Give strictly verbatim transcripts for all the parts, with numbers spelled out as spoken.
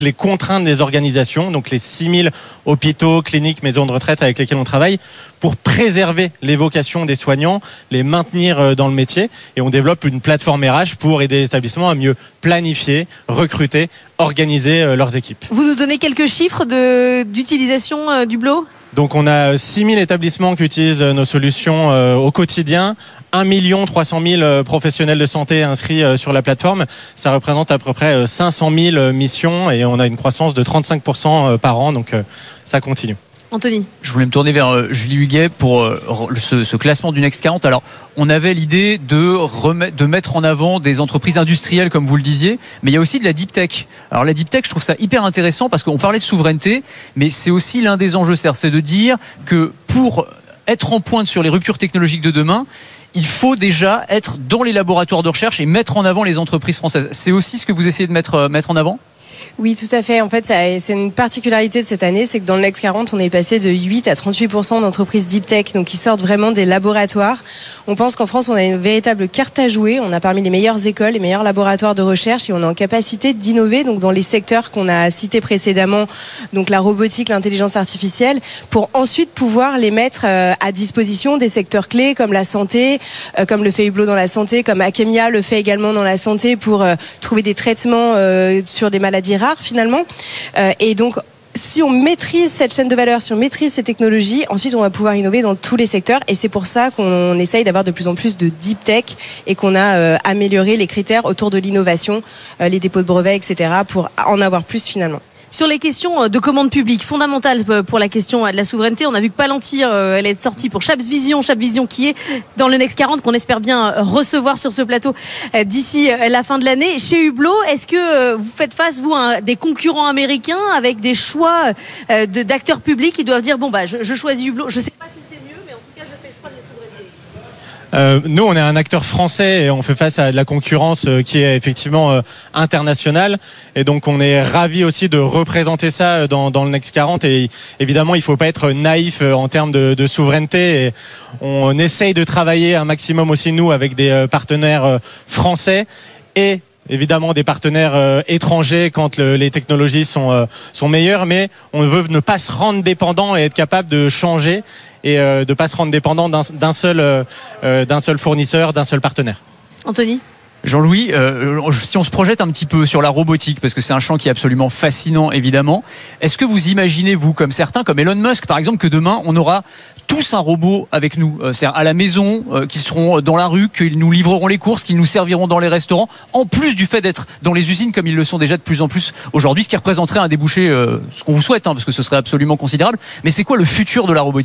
les contraintes des organisations, donc les six mille hôpitaux, cliniques, maisons de retraite avec lesquels on travaille, pour préserver les vocations des soignants, les maintenir dans le métier. Et on développe une plateforme R H pour aider les établissements à mieux planifier, recruter, organiser leurs équipes. Vous nous donnez quelques chiffres de, d'utilisation du B L O ? Donc on a six mille établissements qui utilisent nos solutions euh, au quotidien, un million trois cent mille professionnels de santé inscrits euh, sur la plateforme. Ça représente à peu près cinq cent mille missions et on a une croissance de trente-cinq pour cent par an, donc euh, ça continue. Anthony. Je voulais me tourner vers euh, Julie Huguet pour euh, ce, ce classement du Next quarante. Alors, on avait l'idée de, remettre, de mettre en avant des entreprises industrielles, comme vous le disiez, mais il y a aussi de la deep tech. Alors, la deep tech, je trouve ça hyper intéressant parce qu'on parlait de souveraineté, mais c'est aussi l'un des enjeux, c'est de dire que pour être en pointe sur les ruptures technologiques de demain, il faut déjà être dans les laboratoires de recherche et mettre en avant les entreprises françaises. C'est aussi ce que vous essayez de mettre, mettre en avant ? Oui, tout à fait. En fait, ça, c'est une particularité de cette année, c'est que dans le Next quarante, on est passé de huit à trente-huit pour cent d'entreprises deep tech, donc qui sortent vraiment des laboratoires. On pense qu'en France, on a une véritable carte à jouer. On a parmi les meilleures écoles, les meilleurs laboratoires de recherche, et on est en capacité d'innover, donc dans les secteurs qu'on a cités précédemment, donc la robotique, l'intelligence artificielle, pour ensuite pouvoir les mettre à disposition des secteurs clés comme la santé, comme le fait Hublot dans la santé, comme Akemia le fait également dans la santé pour trouver des traitements sur des maladies rares finalement. Euh, et donc, si on maîtrise cette chaîne de valeur, si on maîtrise ces technologies, ensuite on va pouvoir innover dans tous les secteurs. Et c'est pour ça qu'on essaye d'avoir de plus en plus de deep tech et qu'on a euh, amélioré les critères autour de l'innovation, euh, les dépôts de brevets, et cetera, pour en avoir plus finalement. Sur les questions de commande publique, fondamentales pour la question de la souveraineté, on a vu que Palantir, elle est sortie pour Chaps Vision, Chaps Vision qui est dans le Next quarante, qu'on espère bien recevoir sur ce plateau d'ici la fin de l'année. Chez Hublot, est-ce que vous faites face, vous, à des concurrents américains avec des choix d'acteurs publics qui doivent dire, bon, bah, je, je choisis Hublot, je ne sais pas si c'est mieux, mais en tout cas, je fais le choix de la souveraineté. Euh, nous, on est un acteur français et on fait face à de la concurrence euh, qui est effectivement euh, internationale. Et donc, on est ravis aussi de représenter ça dans, dans le Next quarante. Et évidemment, il ne faut pas être naïf euh, en termes de, de souveraineté. Et on, on essaye de travailler un maximum aussi, nous, avec des euh, partenaires euh, français et évidemment des partenaires euh, étrangers quand le, les technologies sont, euh, sont meilleures. Mais on veut ne pas se rendre dépendant et être capable de changer et euh, de ne pas se rendre dépendant d'un, d'un, seul, euh, d'un seul fournisseur, d'un seul partenaire. Anthony ? Jean-Louis, euh, si on se projette un petit peu sur la robotique, parce que c'est un champ qui est absolument fascinant, évidemment, est-ce que vous imaginez, vous, comme certains, comme Elon Musk, par exemple, que demain, on aura tous un robot avec nous, euh, c'est-à-dire à la maison, euh, qu'ils seront dans la rue, qu'ils nous livreront les courses, qu'ils nous serviront dans les restaurants, en plus du fait d'être dans les usines, comme ils le sont déjà de plus en plus aujourd'hui, ce qui représenterait un débouché, euh, ce qu'on vous souhaite, hein, parce que ce serait absolument considérable. Mais c'est quoi le futur de la robotique ?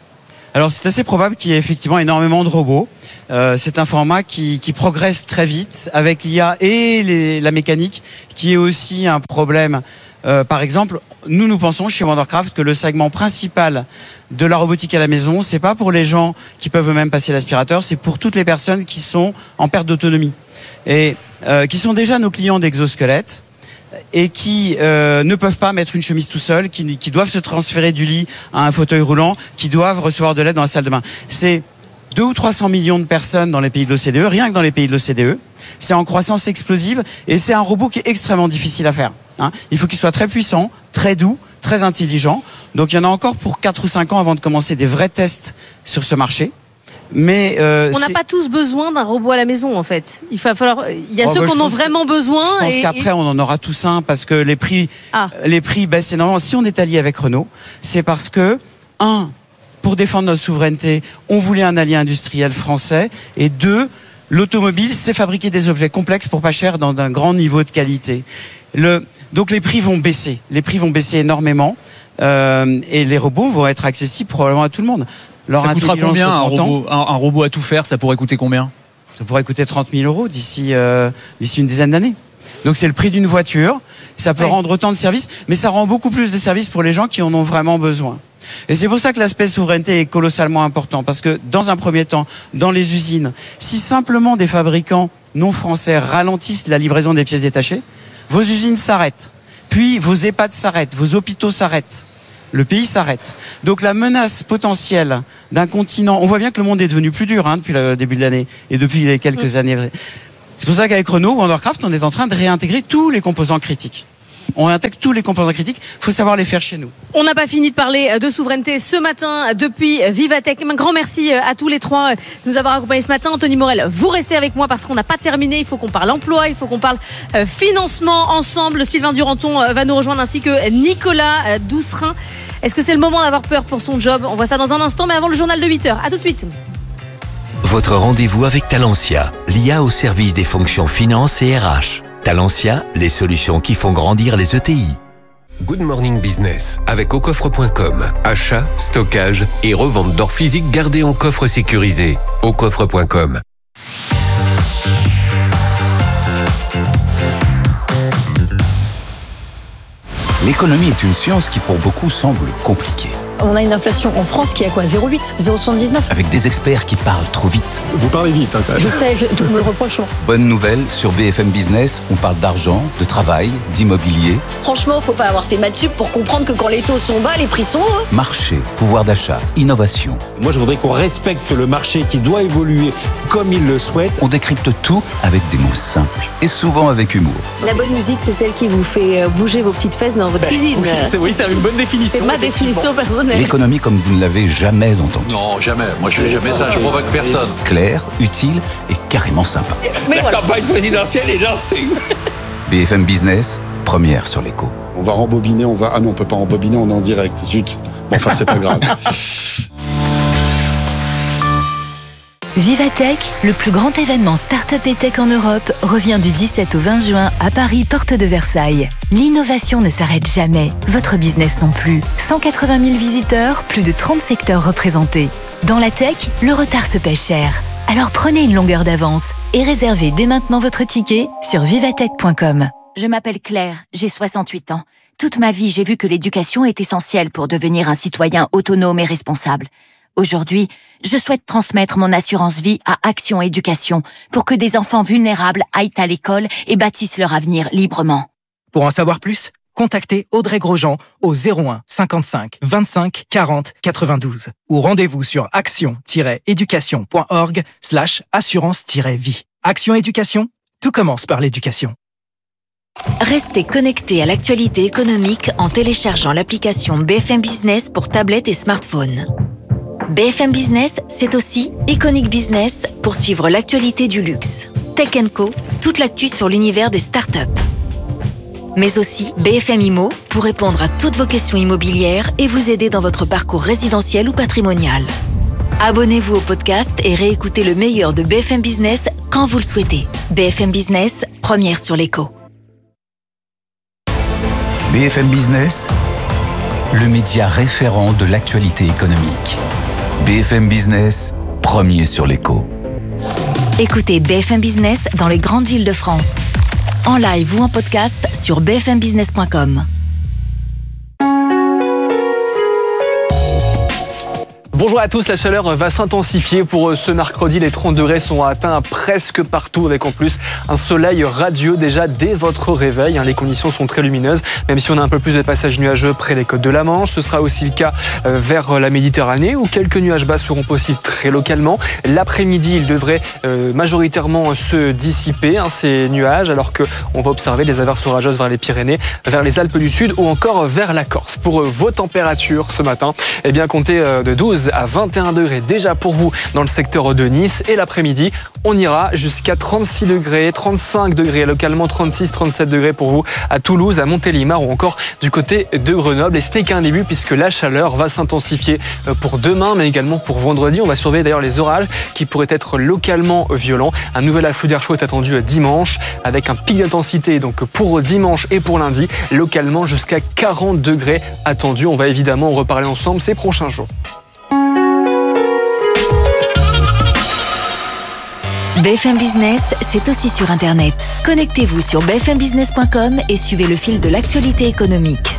Alors c'est assez probable qu'il y ait effectivement énormément de robots. Euh, c'est un format qui, qui progresse très vite avec l'I A et les, la mécanique, qui est aussi un problème. Euh, par exemple, nous nous pensons chez Wondercraft que le segment principal de la robotique à la maison, c'est pas pour les gens qui peuvent eux-mêmes passer l'aspirateur, c'est pour toutes les personnes qui sont en perte d'autonomie et euh, qui sont déjà nos clients d'exosquelettes et qui euh, ne peuvent pas mettre une chemise tout seul, qui, qui doivent se transférer du lit à un fauteuil roulant, qui doivent recevoir de l'aide dans la salle de bain. C'est deux ou trois cents millions de personnes dans les pays de l'O C D E, rien que dans les pays de l'O C D E. C'est en croissance explosive et c'est un robot qui est extrêmement difficile à faire. Hein. Il faut qu'il soit très puissant, très doux, très intelligent. Donc il y en a encore pour quatre ou cinq ans avant de commencer des vrais tests sur ce marché. Mais euh, on n'a pas tous besoin d'un robot à la maison en fait. Il va falloir. Il y a oh, ceux bah, qui en ont vraiment que, besoin. Je pense et, qu'après et... on en aura tous un parce que les prix, ah. les prix baissent énormément. Si on est allié avec Renault, c'est parce que un, pour défendre notre souveraineté, on voulait un allié industriel français, et deux, l'automobile, c'est fabriquer des objets complexes pour pas cher dans un grand niveau de qualité. Le, donc les prix vont baisser. Les prix vont baisser énormément. Euh, et les robots vont être accessibles probablement à tout le monde. Leur ça coûtera combien un robot, un, un robot à tout faire? Ça pourrait coûter combien? Ça pourrait coûter trente mille euros d'ici, euh, d'ici une dizaine d'années. Donc c'est le prix d'une voiture. Ça peut ouais. rendre autant de services, mais ça rend beaucoup plus de services pour les gens qui en ont vraiment besoin. Et c'est pour ça que l'aspect souveraineté est colossalement important, parce que dans un premier temps, dans les usines, si simplement des fabricants non français ralentissent la livraison des pièces détachées, vos usines s'arrêtent. Puis vos EHPAD s'arrêtent, vos hôpitaux s'arrêtent. Le pays s'arrête. Donc la menace potentielle d'un continent, on voit bien que le monde est devenu plus dur hein, depuis le début de l'année et depuis les quelques mmh. années. C'est pour ça qu'avec Renault, Wondercraft, on est en train de réintégrer tous les composants critiques. On intègre tous les composants critiques. Il faut savoir les faire chez nous. On n'a pas fini de parler de souveraineté ce matin depuis Vivatech. Un grand merci à tous les trois de nous avoir accompagnés ce matin. Anthony Morel, vous restez avec moi parce qu'on n'a pas terminé. Il faut qu'on parle emploi, il faut qu'on parle financement ensemble. Sylvain Duranton va nous rejoindre ainsi que Nicolas Doucerin. Est-ce que c'est le moment d'avoir peur pour son job? On voit ça dans un instant, mais avant le journal de huit heures. À tout de suite. Votre rendez-vous avec Talentia, l'I A au service des fonctions finance et R H. Talentia, les solutions qui font grandir les E T I. Good Morning Business avec au coffre point com. Achat, stockage et revente d'or physique gardé en coffre sécurisé. au coffre point com. L'économie est une science qui pour beaucoup semble compliquée. On a une inflation en France qui est à quoi zéro virgule huit, zéro virgule soixante-dix-neuf. Avec des experts qui parlent trop vite. Vous parlez vite, hein, quand même. Je sais, je, tout me le reproche. Bonne nouvelle, sur B F M Business, on parle d'argent, de travail, d'immobilier. Franchement, faut pas avoir fait maths sup pour comprendre que quand les taux sont bas, les prix sont hauts. Marché, pouvoir d'achat, innovation. Moi, je voudrais qu'on respecte le marché qui doit évoluer comme il le souhaite. On décrypte tout avec des mots simples et souvent avec humour. La bonne musique, c'est celle qui vous fait bouger vos petites fesses dans votre Ben, cuisine. Oui, c'est, oui, c'est une bonne définition. C'est ma définition personnelle. L'économie comme vous ne l'avez jamais entendue. Non, jamais. Moi, je fais jamais ça. Je provoque personne. Claire, utile et carrément sympa. Mais La voilà. campagne présidentielle est lancée. B F M Business, première sur l'écho. On va rembobiner, on va... Ah non, on peut pas rembobiner, on est en direct. Zut. Bon, enfin, c'est pas grave. Vivatech, le plus grand événement start-up et tech en Europe, revient du dix-sept au vingt juin à Paris, porte de Versailles. L'innovation ne s'arrête jamais, votre business non plus. cent quatre-vingt mille visiteurs, plus de trente secteurs représentés. Dans la tech, le retard se paie cher. Alors prenez une longueur d'avance et réservez dès maintenant votre ticket sur vivatech point com. Je m'appelle Claire, j'ai soixante-huit ans. Toute ma vie, j'ai vu que l'éducation est essentielle pour devenir un citoyen autonome et responsable. Aujourd'hui, je souhaite transmettre mon assurance vie à Action Éducation pour que des enfants vulnérables aillent à l'école et bâtissent leur avenir librement. Pour en savoir plus, contactez Audrey Grosjean au zéro un cinquante-cinq vingt-cinq quarante quatre-vingt-douze ou rendez-vous sur action-éducation.org slash assurance-vie. Action Éducation, tout commence par l'éducation. Restez connectés à l'actualité économique en téléchargeant l'application B F M Business pour tablette et smartphone. B F M Business, c'est aussi Iconic Business pour suivre l'actualité du luxe. Tech and Co, toute l'actu sur l'univers des startups. Mais aussi B F M Immo pour répondre à toutes vos questions immobilières et vous aider dans votre parcours résidentiel ou patrimonial. Abonnez-vous au podcast et réécoutez le meilleur de B F M Business quand vous le souhaitez. B F M Business, première sur l'écho. B F M Business, le média référent de l'actualité économique. B F M Business, premier sur l'écho. Écoutez B F M Business dans les grandes villes de France. En live ou en podcast sur b f m business point com. Bonjour à tous, la chaleur va s'intensifier pour ce mercredi. Les trente degrés sont atteints presque partout avec en plus un soleil radieux déjà dès votre réveil. Les conditions sont très lumineuses, même si on a un peu plus de passages nuageux près des côtes de la Manche. Ce sera aussi le cas vers la Méditerranée où quelques nuages bas seront possibles très localement. L'après-midi, il devrait majoritairement se dissiper ces nuages alors qu'on va observer des averses orageuses vers les Pyrénées, vers les Alpes du Sud ou encore vers la Corse. Pour vos températures ce matin, eh bien comptez de douze à vingt et un degrés déjà pour vous dans le secteur de Nice et l'après-midi on ira jusqu'à trente-six degrés, trente-cinq degrés localement, trente-six, trente-sept degrés pour vous à Toulouse, à Montélimar ou encore du côté de Grenoble. Et ce n'est qu'un début puisque la chaleur va s'intensifier pour demain mais également pour vendredi. On va surveiller d'ailleurs les orages qui pourraient être localement violents. Un nouvel afflux d'air chaud est attendu dimanche avec un pic d'intensité donc pour dimanche et pour lundi localement jusqu'à quarante degrés attendus. On va évidemment en reparler ensemble ces prochains jours. B F M Business, c'est aussi sur Internet. Connectez-vous sur b f m business point com et suivez le fil de l'actualité économique.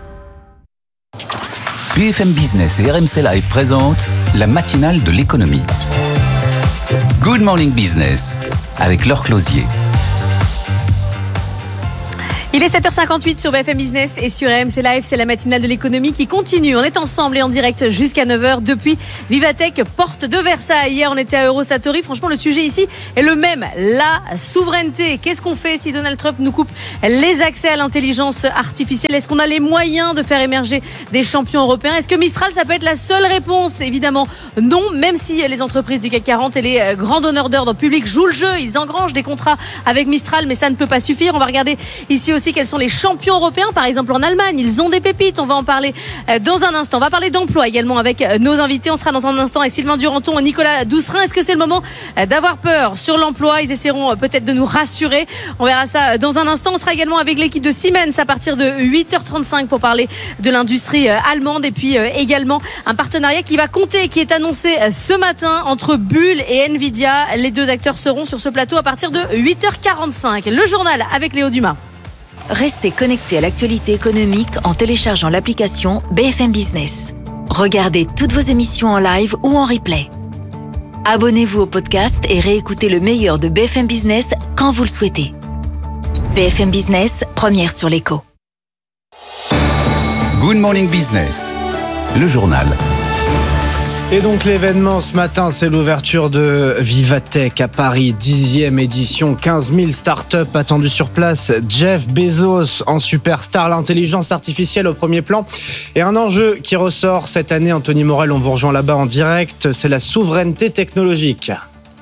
B F M Business et R M C Live présentent la matinale de l'économie. Good Morning Business avec Laure Closier. Il Il est sept heures cinquante-huit sur B F M Business et sur R M C Live. C'est la matinale de l'économie qui continue. On est ensemble et en direct jusqu'à neuf heures depuis Vivatech, porte de Versailles. Hier, on était à Eurosatory. Franchement, le sujet ici est le même. La souveraineté. Qu'est-ce qu'on fait si Donald Trump nous coupe les accès à l'intelligence artificielle? Est-ce qu'on a les moyens de faire émerger des champions européens? Est-ce que Mistral, ça peut être la seule réponse? Évidemment, non. Même si les entreprises du C A C quarante et les grands donneurs d'ordre publics jouent le jeu, ils engrangent des contrats avec Mistral, mais ça ne peut pas suffire. On va regarder ici aussi quels sont les champions européens, par exemple en Allemagne. Ils ont des pépites, on va en parler dans un instant. On va parler d'emploi également avec nos invités. On sera dans un instant avec Sylvain Duranton et Nicolas Doucerin. Est-ce que c'est le moment d'avoir peur sur l'emploi? Ils essaieront peut-être de nous rassurer. On verra ça dans un instant. On sera également avec l'équipe de Siemens à partir de huit heures trente-cinq pour parler de l'industrie allemande et puis également un partenariat qui va compter, qui est annoncé ce matin entre Bull et Nvidia. Les deux acteurs seront sur ce plateau à partir de huit heures quarante-cinq. Le journal avec Léo Dumas. Restez connectés à l'actualité économique en téléchargeant l'application B F M Business. Regardez toutes vos émissions en live ou en replay. Abonnez-vous au podcast et réécoutez le meilleur de B F M Business quand vous le souhaitez. B F M Business, première sur l'écho. Good Morning Business, le journal. Et donc l'événement ce matin, c'est l'ouverture de Vivatech à Paris, dixième édition, quinze mille startups attendues sur place. Jeff Bezos en superstar, l'intelligence artificielle au premier plan. Et un enjeu qui ressort cette année, Anthony Morel, on vous rejoint là-bas en direct, c'est la souveraineté technologique.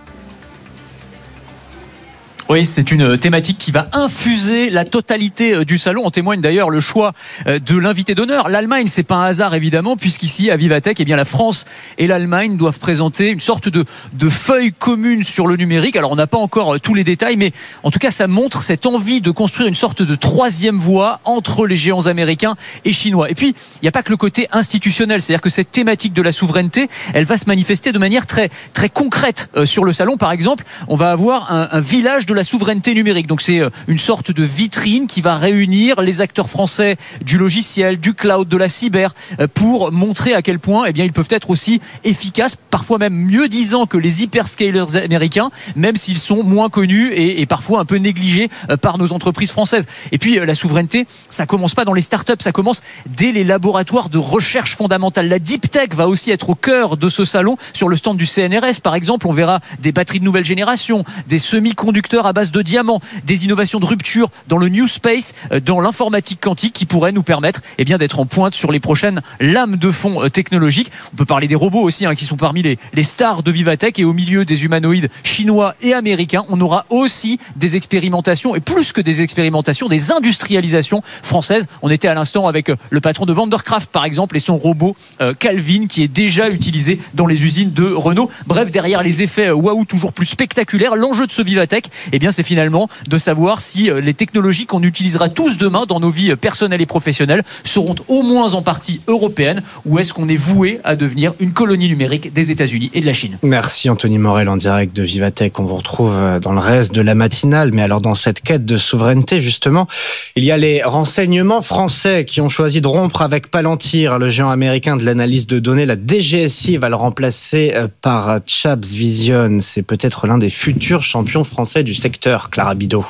Oui, c'est une thématique qui va infuser la totalité du salon. En témoigne d'ailleurs le choix de l'invité d'honneur. L'Allemagne, c'est pas un hasard évidemment, puisqu'ici à Vivatech, eh bien la France et l'Allemagne doivent présenter une sorte de, de feuille commune sur le numérique. Alors on n'a pas encore tous les détails, mais en tout cas ça montre cette envie de construire une sorte de troisième voie entre les géants américains et chinois. Et puis il n'y a pas que le côté institutionnel, c'est-à-dire que cette thématique de la souveraineté, elle va se manifester de manière très très concrète sur le salon. Par exemple, on va avoir un, un village de la souveraineté numérique. Donc c'est une sorte de vitrine qui va réunir les acteurs français du logiciel, du cloud, de la cyber pour montrer à quel point eh bien, ils peuvent être aussi efficaces, parfois même mieux disant que les hyperscalers américains, même s'ils sont moins connus et, et parfois un peu négligés par nos entreprises françaises. Et puis la souveraineté, ça commence pas dans les startups, ça commence dès les laboratoires de recherche fondamentale. La deep tech va aussi être au cœur de ce salon. Sur le stand du C N R S par exemple, on verra des batteries de nouvelle génération, des semi-conducteurs à base de diamants, des innovations de rupture dans le new space, dans l'informatique quantique qui pourraient nous permettre eh bien, d'être en pointe sur les prochaines lames de fond technologiques. On peut parler des robots aussi hein, qui sont parmi les, les stars de Vivatech, et au milieu des humanoïdes chinois et américains, on aura aussi des expérimentations, et plus que des expérimentations, des industrialisations françaises. On était à l'instant avec le patron de Vandercraft par exemple et son robot euh, Calvin qui est déjà utilisé dans les usines de Renault. Bref, derrière les effets waouh toujours plus spectaculaires, l'enjeu de ce Vivatech, eh bien, c'est finalement de savoir si les technologies qu'on utilisera tous demain dans nos vies personnelles et professionnelles seront au moins en partie européennes, ou est-ce qu'on est voué à devenir une colonie numérique des États-Unis et de la Chine. Merci Anthony Morel en direct de Vivatech. On vous retrouve dans le reste de la matinale. Mais alors dans cette quête de souveraineté justement, il y a les renseignements français qui ont choisi de rompre avec Palantir, le géant américain de l'analyse de données. La D G S I va le remplacer par Chaps Vision. C'est peut-être l'un des futurs champions français du secteur. Clara Bidot.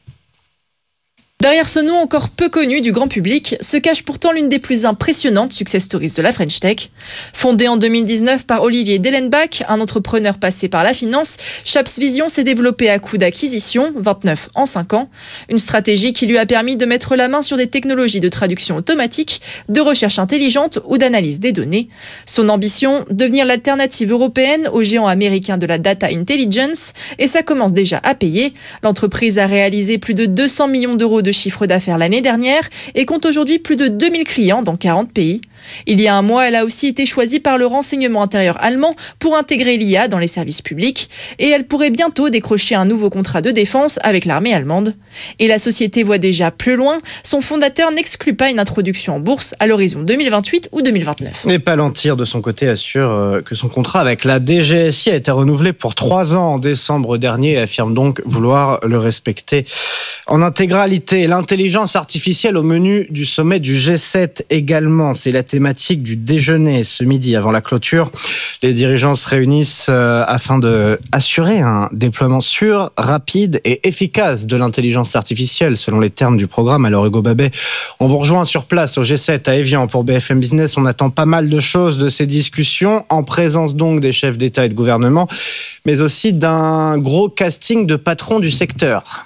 Derrière ce nom encore peu connu du grand public se cache pourtant l'une des plus impressionnantes success stories de la French Tech. Fondée en deux mille dix-neuf par Olivier Dellenbach, un entrepreneur passé par la finance, Chaps Vision s'est développé à coup d'acquisition, vingt-neuf en cinq ans. Une stratégie qui lui a permis de mettre la main sur des technologies de traduction automatique, de recherche intelligente ou d'analyse des données. Son ambition, devenir l'alternative européenne aux géants américains de la data intelligence, et ça commence déjà à payer. L'entreprise a réalisé plus de deux cents millions d'euros de chiffre d'affaires l'année dernière et compte aujourd'hui plus de deux mille clients dans quarante pays. Il y a un mois, elle a aussi été choisie par le renseignement intérieur allemand pour intégrer l'I A dans les services publics, et elle pourrait bientôt décrocher un nouveau contrat de défense avec l'armée allemande. Et la société voit déjà plus loin, son fondateur n'exclut pas une introduction en bourse à l'horizon deux mille vingt-huit ou deux mille vingt-neuf. Et Palantir, de son côté, assure que son contrat avec la D G S I a été renouvelé pour trois ans en décembre dernier et affirme donc vouloir le respecter en intégralité. et l'intelligence artificielle au menu du sommet du G sept également. C'est la thématique du déjeuner ce midi avant la clôture. Les dirigeants se réunissent euh, afin de assurer un déploiement sûr, rapide et efficace de l'intelligence artificielle selon les termes du programme. Alors Hugo Babet, on vous rejoint sur place au G sept à Évian pour B F M Business. On attend pas mal de choses de ces discussions, en présence donc des chefs d'État et de gouvernement, mais aussi d'un gros casting de patrons du secteur.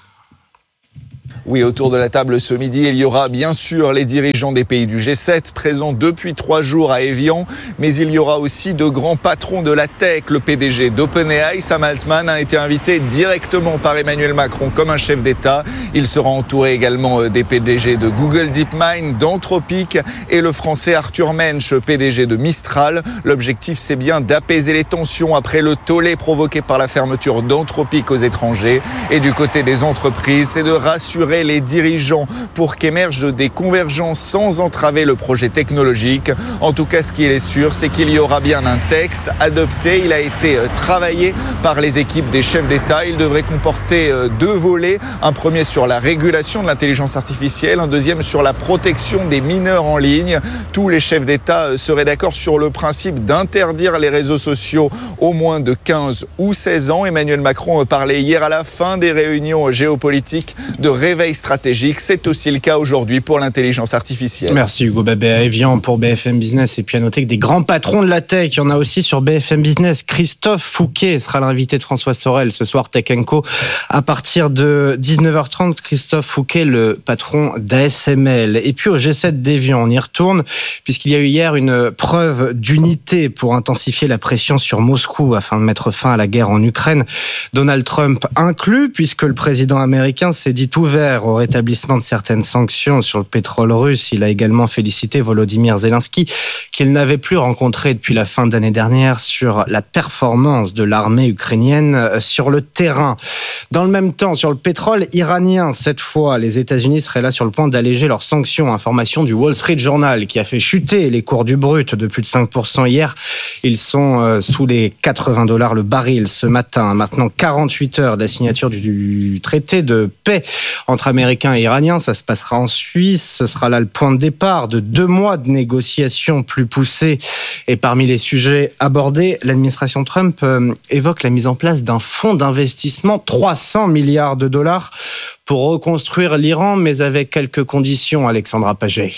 Oui, autour de la table ce midi, il y aura bien sûr les dirigeants des pays du G sept présents depuis trois jours à Évian, mais il y aura aussi de grands patrons de la tech. Le P D G d'OpenAI, Sam Altman, a été invité directement par Emmanuel Macron comme un chef d'État. Il sera entouré également des P D G de Google DeepMind, d'Anthropic et le français Arthur Mensch, P D G de Mistral. L'objectif, c'est bien d'apaiser les tensions après le tollé provoqué par la fermeture d'Anthropic aux étrangers. Et du côté des entreprises, c'est de rassurer les dirigeants pour qu'émergent des convergences sans entraver le projet technologique. En tout cas, ce qui est sûr, c'est qu'il y aura bien un texte adopté. Il a été travaillé par les équipes des chefs d'État. Il devrait comporter deux volets. Un premier sur la régulation de l'intelligence artificielle, un deuxième sur la protection des mineurs en ligne. Tous les chefs d'État seraient d'accord sur le principe d'interdire les réseaux sociaux aux moins de quinze ou seize ans. Emmanuel Macron parlait hier à la fin des réunions géopolitiques de réveil stratégique. C'est aussi le cas aujourd'hui pour l'intelligence artificielle. Merci Hugo Babet à Évian pour B F M Business. Et puis à noter que des grands patrons de la tech, il y en a aussi sur B F M Business. Christophe Fouquet sera l'invité de François Sorel ce soir, Tech and Co. À partir de dix-neuf heures trente, Christophe Fouquet, le patron d'A S M L. Et puis au G sept d'Évian, on y retourne, puisqu'il y a eu hier une preuve d'unité pour intensifier la pression sur Moscou afin de mettre fin à la guerre en Ukraine. Donald Trump inclus, puisque le président américain s'est dit ouvert au rétablissement de certaines sanctions sur le pétrole russe. Il a également félicité Volodymyr Zelensky, qu'il n'avait plus rencontré depuis la fin de l'année dernière, sur la performance de l'armée ukrainienne sur le terrain. Dans le même temps, sur le pétrole iranien, cette fois, les États-Unis seraient là sur le point d'alléger leurs sanctions. Information du Wall Street Journal qui a fait chuter les cours du brut de plus de cinq pour cent hier. Ils sont sous les quatre-vingts dollars le baril ce matin. Maintenant quarante-huit heures de la signature du traité de paix entre Américains et Iraniens. Ça se passera en Suisse. Ce sera là le point de départ de deux mois de négociations plus poussées. Et parmi les sujets abordés, l'administration Trump évoque la mise en place d'un fonds d'investissement, trois cents milliards de dollars, pour reconstruire l'Iran, mais avec quelques conditions, Alexandra Paget.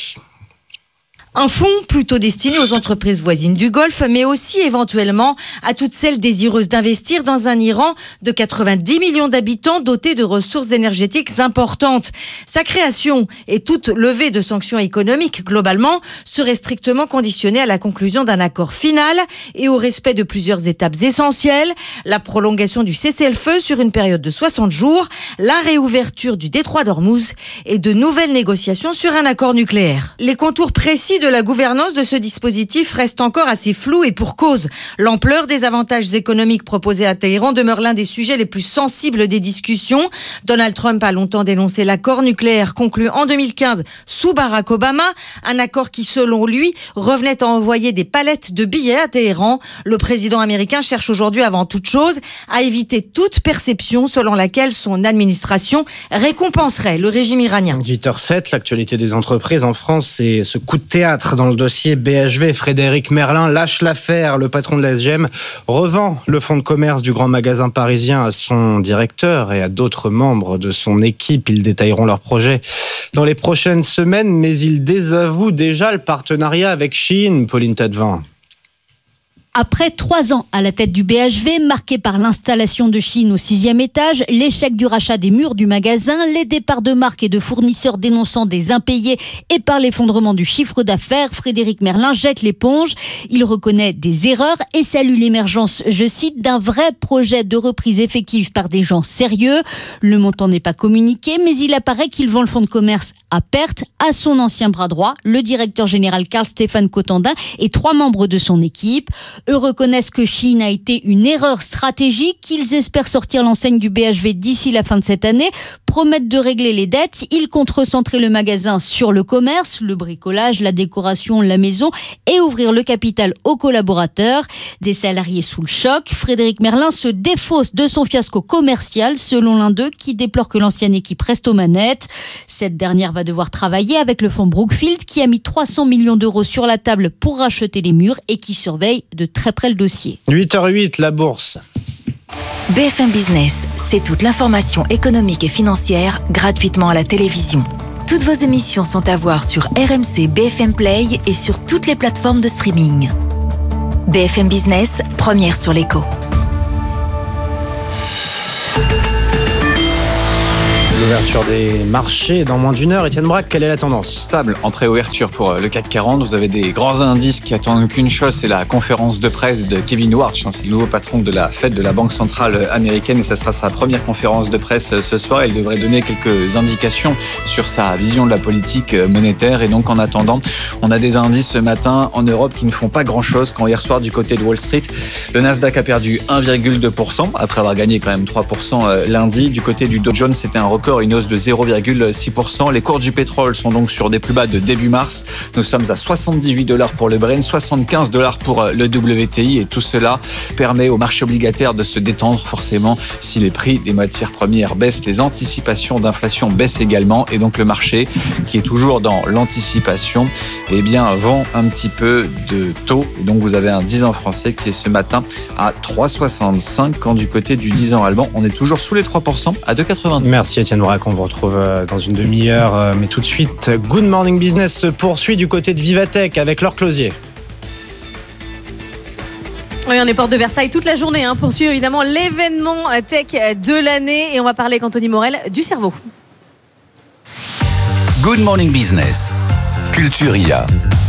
Un fonds plutôt destiné aux entreprises voisines du Golfe, mais aussi éventuellement à toutes celles désireuses d'investir dans un Iran de quatre-vingt-dix millions d'habitants doté de ressources énergétiques importantes. Sa création et toute levée de sanctions économiques, globalement, serait strictement conditionnée à la conclusion d'un accord final et au respect de plusieurs étapes essentielles. La prolongation du cessez-le-feu sur une période de soixante jours, la réouverture du détroit d'Ormuz et de nouvelles négociations sur un accord nucléaire. Les contours précis de la gouvernance de ce dispositif reste encore assez floue et pour cause. L'ampleur des avantages économiques proposés à Téhéran demeure l'un des sujets les plus sensibles des discussions. Donald Trump a longtemps dénoncé l'accord nucléaire conclu en deux mille quinze sous Barack Obama, un accord qui, selon lui, revenait à envoyer des palettes de billets à Téhéran. Le président américain cherche aujourd'hui avant toute chose à éviter toute perception selon laquelle son administration récompenserait le régime iranien. huit heures sept, l'actualité des entreprises en France, c'est ce coup de théâtre dans le dossier B H V. Frédéric Merlin lâche l'affaire. Le patron de la S G M revend le fonds de commerce du grand magasin parisien à son directeur et à d'autres membres de son équipe. Ils détailleront leur projet dans les prochaines semaines, mais ils désavouent déjà le partenariat avec Shein. Pauline Tadevin. Après trois ans à la tête du B H V, marqué par l'installation de Shein au sixième étage, l'échec du rachat des murs du magasin, les départs de marques et de fournisseurs dénonçant des impayés et par l'effondrement du chiffre d'affaires, Frédéric Merlin jette l'éponge. Il reconnaît des erreurs et salue l'émergence, je cite, d'un vrai projet de reprise effective par des gens sérieux. Le montant n'est pas communiqué, mais il apparaît qu'il vend le fonds de commerce à perte à son ancien bras droit, le directeur général Carl Stéphane Cotandin et trois membres de son équipe. Eux reconnaissent que Shein a été une erreur stratégique, qu'ils espèrent sortir l'enseigne du B H V d'ici la fin de cette année, promettent de régler les dettes. Ils comptent recentrer le magasin sur le commerce, le bricolage, la décoration, la maison et ouvrir le capital aux collaborateurs. Des salariés sous le choc. Frédéric Merlin se défausse de son fiasco commercial, selon l'un d'eux, qui déplore que l'ancienne équipe reste aux manettes. Cette dernière va devoir travailler avec le fonds Brookfield, qui a mis trois cents millions d'euros sur la table pour racheter les murs et qui surveille de très près le dossier. huit heures huit, la bourse. B F M Business, c'est toute l'information économique et financière gratuitement à la télévision. Toutes vos émissions sont à voir sur R M C B F M Play et sur toutes les plateformes de streaming. B F M Business, première sur l'écho. L'ouverture des marchés dans moins d'une heure. Étienne Braque, quelle est la tendance ? Stable en préouverture pour le C A C quarante. Vous avez des grands indices qui attendent qu'une chose, c'est la conférence de presse de Kevin Warsh. C'est le nouveau patron de la Fed, de la Banque centrale américaine, et ça sera sa première conférence de presse ce soir. Il devrait donner quelques indications sur sa vision de la politique monétaire. Et donc en attendant, on a des indices ce matin en Europe qui ne font pas grand-chose. Quand hier soir, du côté de Wall Street, le Nasdaq a perdu un virgule deux pour cent après avoir gagné quand même trois pour cent lundi. Du côté du Dow Jones, c'était un record, une hausse de zéro virgule six pour cent. Les cours du pétrole sont donc sur des plus bas de début mars. Nous sommes à soixante-dix-huit dollars pour le Brent, soixante-quinze dollars pour le W T I, et tout cela permet au marché obligataire de se détendre. Forcément, si les prix des matières premières baissent, les anticipations d'inflation baissent également, et donc le marché, qui est toujours dans l'anticipation, eh bien vend un petit peu de taux. Et donc vous avez un dix ans français qui est ce matin à trois virgule soixante-cinq, quand du côté du dix ans allemand, on est toujours sous les trois pour cent à deux virgule quatre-vingt-deux. Merci Étienne Braque, on vous retrouve dans une demi-heure, mais tout de suite, Good Morning Business se poursuit du côté de Vivatech avec Laure Closier. Oui, on est porte de Versailles toute la journée hein, pour suivre évidemment l'événement tech de l'année, et on va parler avec Anthony Morel du cerveau. Good Morning Business, Culturia.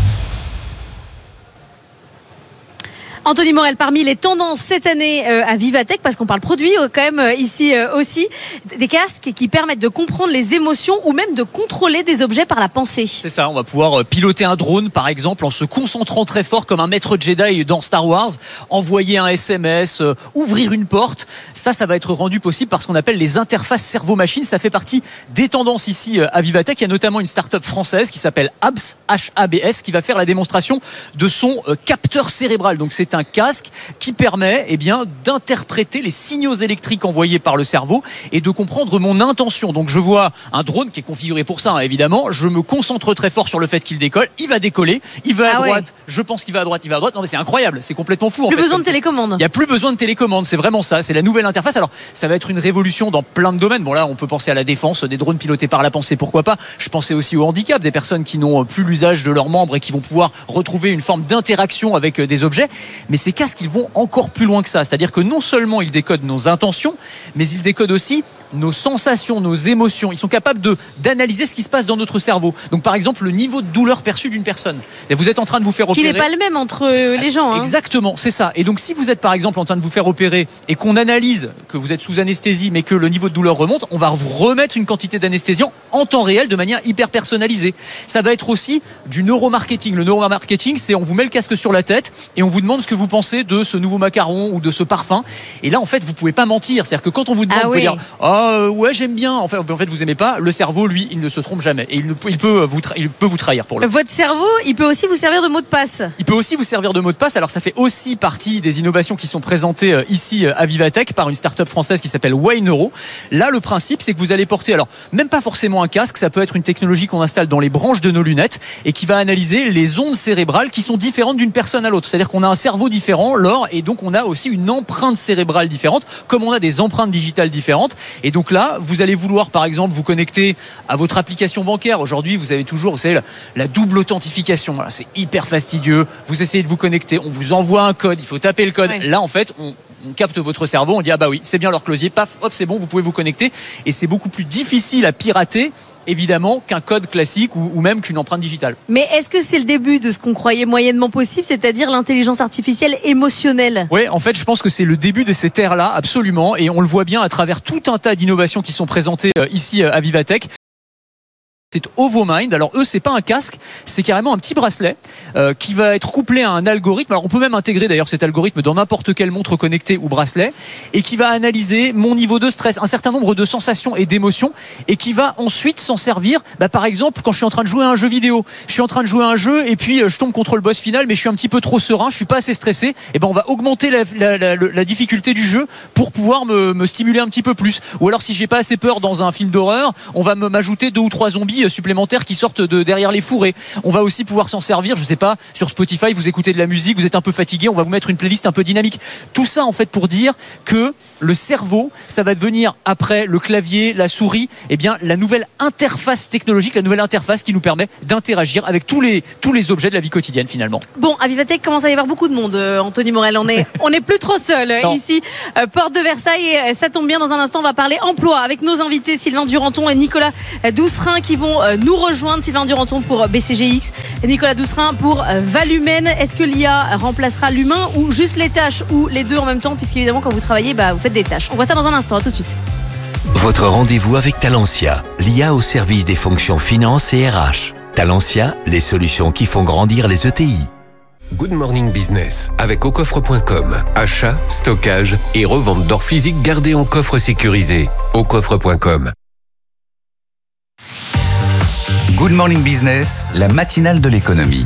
Anthony Morel, parmi les tendances cette année euh, à Vivatech, parce qu'on parle produit euh, quand même euh, ici euh, aussi, des casques qui permettent de comprendre les émotions ou même de contrôler des objets par la pensée. C'est ça, on va pouvoir piloter un drone par exemple en se concentrant très fort comme un maître Jedi dans Star Wars, envoyer un S M S, euh, ouvrir une porte. Ça, ça va être rendu possible par ce qu'on appelle les interfaces cerveau-machine. Ça fait partie des tendances ici euh, à Vivatech. Il y a notamment une start-up française qui s'appelle Habs, H A B S, qui va faire la démonstration de son euh, capteur cérébral. Donc c'est un un casque qui permet eh bien, d'interpréter les signaux électriques envoyés par le cerveau et de comprendre mon intention. Donc je vois un drone qui est configuré pour ça, hein, évidemment. Je me concentre très fort sur le fait qu'il décolle. Il va décoller. Il va à ah droite. Ouais. Je pense qu'il va à droite. Il va à droite. Non mais c'est incroyable. C'est complètement fou. Plus en fait, besoin de télécommande. Il n'y a plus besoin de télécommande. C'est vraiment ça. C'est la nouvelle interface. Alors ça va être une révolution dans plein de domaines. Bon là, on peut penser à la défense, des drones pilotés par la pensée. Pourquoi pas. Je pensais aussi au handicap, des personnes qui n'ont plus l'usage de leurs membres et qui vont pouvoir retrouver une forme d'interaction avec des objets. Mais ces casques, ils vont encore plus loin que ça. C'est-à-dire que non seulement ils décodent nos intentions, mais ils décodent aussi nos sensations, nos émotions. Ils sont capables de, d'analyser ce qui se passe dans notre cerveau. Donc par exemple, le niveau de douleur perçu d'une personne. Et vous êtes en train de vous faire opérer. Qui n'est pas le même entre les gens. Hein. Exactement, c'est ça. Et donc si vous êtes par exemple en train de vous faire opérer et qu'on analyse que vous êtes sous anesthésie mais que le niveau de douleur remonte, on va vous remettre une quantité d'anesthésiant en temps réel de manière hyper personnalisée. Ça va être aussi du neuromarketing. Le neuromarketing, c'est on vous met le casque sur la tête et on vous demande ce que vous pensez de ce nouveau macaron ou de ce parfum. Et là, en fait, vous pouvez pas mentir. C'est-à-dire que quand on vous demande, ah vous oui. pouvez dire ah oh, ouais j'aime bien. En fait, en fait, vous aimez pas. Le cerveau, lui, il ne se trompe jamais et il, ne, il peut vous tra- il peut vous trahir pour le. Votre cerveau, il peut aussi vous servir de mot de passe. Il peut aussi vous servir de mot de passe. Alors, ça fait aussi partie des innovations qui sont présentées ici à Vivatech par une start-up française qui s'appelle Wayneuro. Là, le principe, c'est que vous allez porter, alors même pas forcément un casque, ça peut être une technologie qu'on installe dans les branches de nos lunettes et qui va analyser les ondes cérébrales qui sont différentes d'une personne à l'autre. C'est-à-dire qu'on a un cerveau différent, Laure, et donc on a aussi une empreinte cérébrale différente, comme on a des empreintes digitales différentes. Et donc là, vous allez vouloir, par exemple, vous connecter à votre application bancaire. Aujourd'hui, vous avez toujours, vous savez, la, la double authentification. Voilà, c'est hyper fastidieux. Vous essayez de vous connecter, on vous envoie un code, il faut taper le code. Ouais. Là, en fait, on on capte votre cerveau, on dit ah bah oui, c'est bien Laure Closier, paf, hop, c'est bon, vous pouvez vous connecter. Et c'est beaucoup plus difficile à pirater, évidemment, qu'un code classique ou, ou même qu'une empreinte digitale. Mais est-ce que c'est le début de ce qu'on croyait moyennement possible, c'est-à-dire l'intelligence artificielle émotionnelle ? Oui, en fait, je pense que c'est le début de cette ère-là, absolument, et on le voit bien à travers tout un tas d'innovations qui sont présentées ici à Vivatech. C'est Ovomind. Alors eux, c'est pas un casque, c'est carrément un petit bracelet euh, qui va être couplé à un algorithme. Alors on peut même intégrer d'ailleurs cet algorithme dans n'importe quelle montre connectée ou bracelet, et qui va analyser mon niveau de stress, un certain nombre de sensations et d'émotions, et qui va ensuite s'en servir. Bah, par exemple, quand je suis en train de jouer à un jeu vidéo, je suis en train de jouer à un jeu et puis euh, je tombe contre le boss final, mais je suis un petit peu trop serein, je suis pas assez stressé. Et ben on va augmenter la, la, la, la difficulté du jeu pour pouvoir me, me stimuler un petit peu plus. Ou alors si j'ai pas assez peur dans un film d'horreur, on va me m'ajouter deux ou trois zombies supplémentaires qui sortent de derrière les fourrés. On va aussi pouvoir s'en servir, je sais pas, sur Spotify, vous écoutez de la musique, vous êtes un peu fatigué, on va vous mettre une playlist un peu dynamique. Tout ça en fait pour dire que le cerveau, ça va devenir après le clavier, la souris, eh bien la nouvelle interface technologique, la nouvelle interface qui nous permet d'interagir avec tous les tous les objets de la vie quotidienne finalement. Bon, à Vivatech commence à y avoir beaucoup de monde, euh, Anthony Morel. On est on est plus trop seul euh, ici, euh, porte de Versailles. Et euh, ça tombe bien, dans un instant, on va parler emploi avec nos invités Sylvain Duranton et Nicolas Doucerin qui vont euh, nous rejoindre. Sylvain Duranton pour B C G X et Nicolas Doucerin pour euh, Valumène. Est-ce que l'I A remplacera l'humain ou juste les tâches ou les deux en même temps, puisqu'évidemment quand vous travaillez, bah, vous faites des tâches. On voit ça dans un instant, à tout de suite. Votre rendez-vous avec Talentia, l'I A au service des fonctions finance et R H. Talentia, les solutions qui font grandir les E T I. Good Morning Business avec au coffre point com. Achat, stockage et revente d'or physique gardé en coffre sécurisé. au coffre point com. Good Morning Business, la matinale de l'économie.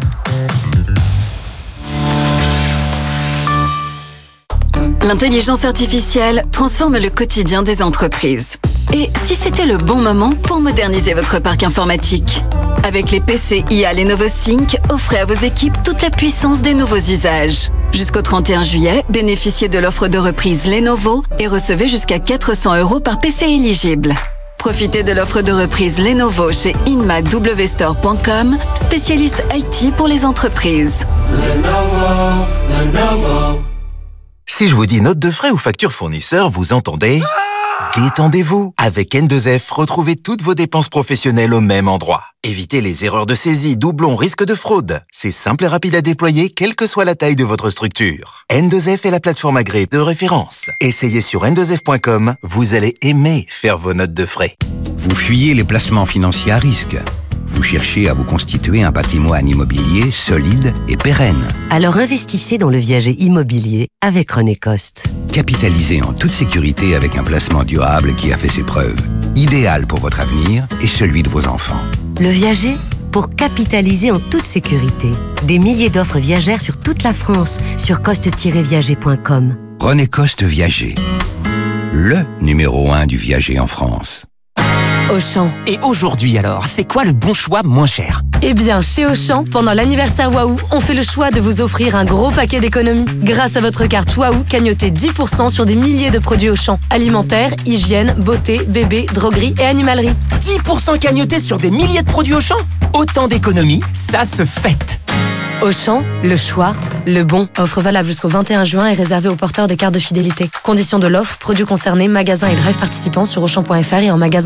L'intelligence artificielle transforme le quotidien des entreprises. Et si c'était le bon moment pour moderniser votre parc informatique? Avec les P C I A Lenovo Sync, offrez à vos équipes toute la puissance des nouveaux usages. Jusqu'au trente et un juillet, bénéficiez de l'offre de reprise Lenovo et recevez jusqu'à quatre cents euros par P C éligible. Profitez de l'offre de reprise Lenovo chez inmac w store point com, spécialiste I T pour les entreprises. Lenovo, Lenovo. Si je vous dis note de frais ou facture fournisseur, vous entendez? Détendez-vous. Avec N deux F, retrouvez toutes vos dépenses professionnelles au même endroit. Évitez les erreurs de saisie, doublons, risques de fraude. C'est simple et rapide à déployer, quelle que soit la taille de votre structure. N deux F est la plateforme agréée de référence. Essayez sur N deux F point com, vous allez aimer faire vos notes de frais. Vous fuyez les placements financiers à risque. Vous cherchez à vous constituer un patrimoine immobilier solide et pérenne. Alors investissez dans le viager immobilier avec René Coste. Capitalisez en toute sécurité avec un placement durable qui a fait ses preuves. Idéal pour votre avenir et celui de vos enfants. Le viager, pour capitaliser en toute sécurité. Des milliers d'offres viagères sur toute la France sur coste tiret viager point com. René Coste Viager. Le numéro un du viager en France. Auchan. Et aujourd'hui alors, c'est quoi le bon choix moins cher? Eh bien, chez Auchan, pendant l'anniversaire Waouh, on fait le choix de vous offrir un gros paquet d'économies. Grâce à votre carte Waouh, cagnotez dix pour cent sur des milliers de produits Auchan. Alimentaire, hygiène, beauté, bébé, droguerie et animalerie. dix pour cent cagnotés sur des milliers de produits Auchan? Autant d'économies, ça se fête. Auchan, le choix, le bon. Offre valable jusqu'au vingt et un juin et réservée aux porteurs des cartes de fidélité. Conditions de l'offre, produits concernés, magasins et drive participants sur auchan point f r et en magasin.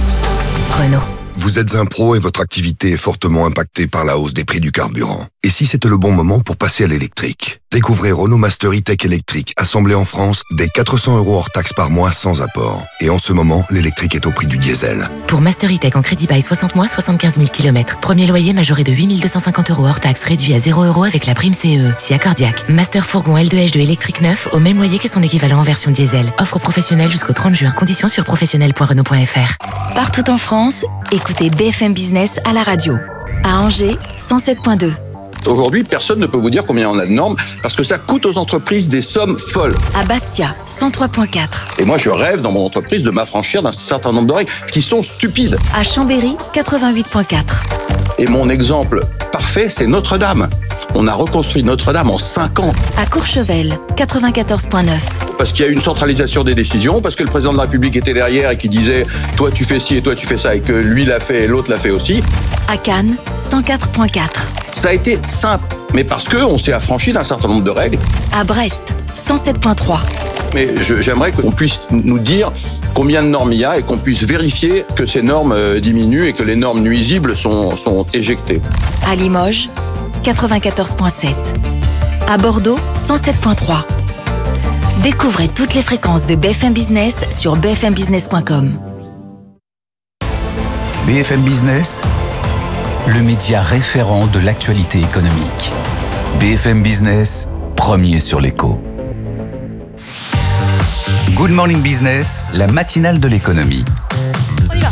Renault. Vous êtes un pro et votre activité est fortement impactée par la hausse des prix du carburant. Et si c'était le bon moment pour passer à l'électrique? Découvrez Renault Master E-Tech électrique, assemblé en France, dès quatre cents euros hors taxe par mois sans apport. Et en ce moment, l'électrique est au prix du diesel. Pour Master E-Tech en crédit bail soixante mois, soixante-quinze mille kilomètres. Premier loyer majoré de huit mille deux cent cinquante euros hors taxe, réduit à zéro euros avec la prime C E. Si accordiaque. Master fourgon L deux H deux électrique neuf au même loyer que son équivalent en version diesel. Offre professionnelle jusqu'au trente juin. Conditions sur professionnel point renault point f r. Partout en France, écoutez B F M Business à la radio. À Angers, cent sept point deux. Aujourd'hui, personne ne peut vous dire combien on a de normes parce que ça coûte aux entreprises des sommes folles. À Bastia, cent trois point quatre. Et moi, je rêve dans mon entreprise de m'affranchir d'un certain nombre de règles qui sont stupides. À Chambéry, quatre-vingt-huit point quatre. Et mon exemple parfait, c'est Notre-Dame. On a reconstruit Notre-Dame en cinq ans. À Courchevel, quatre-vingt-quatorze point neuf. Parce qu'il y a eu une centralisation des décisions, parce que le président de la République était derrière et qui disait « toi tu fais ci et toi tu fais ça » et que lui l'a fait et l'autre l'a fait aussi. À Cannes, cent quatre point quatre. Ça a été simple, mais parce qu'on s'est affranchi d'un certain nombre de règles. À Brest, cent sept point trois. Mais je, j'aimerais qu'on puisse nous dire combien de normes il y a et qu'on puisse vérifier que ces normes euh, diminuent et que les normes nuisibles sont, sont éjectées. À Limoges, quatre-vingt-quatorze point sept. À Bordeaux, cent sept point trois. Découvrez toutes les fréquences de B F M Business sur b f m business point com. B F M Business, le média référent de l'actualité économique. B F M Business, premier sur l'écho. Good Morning Business, la matinale de l'économie. On y va.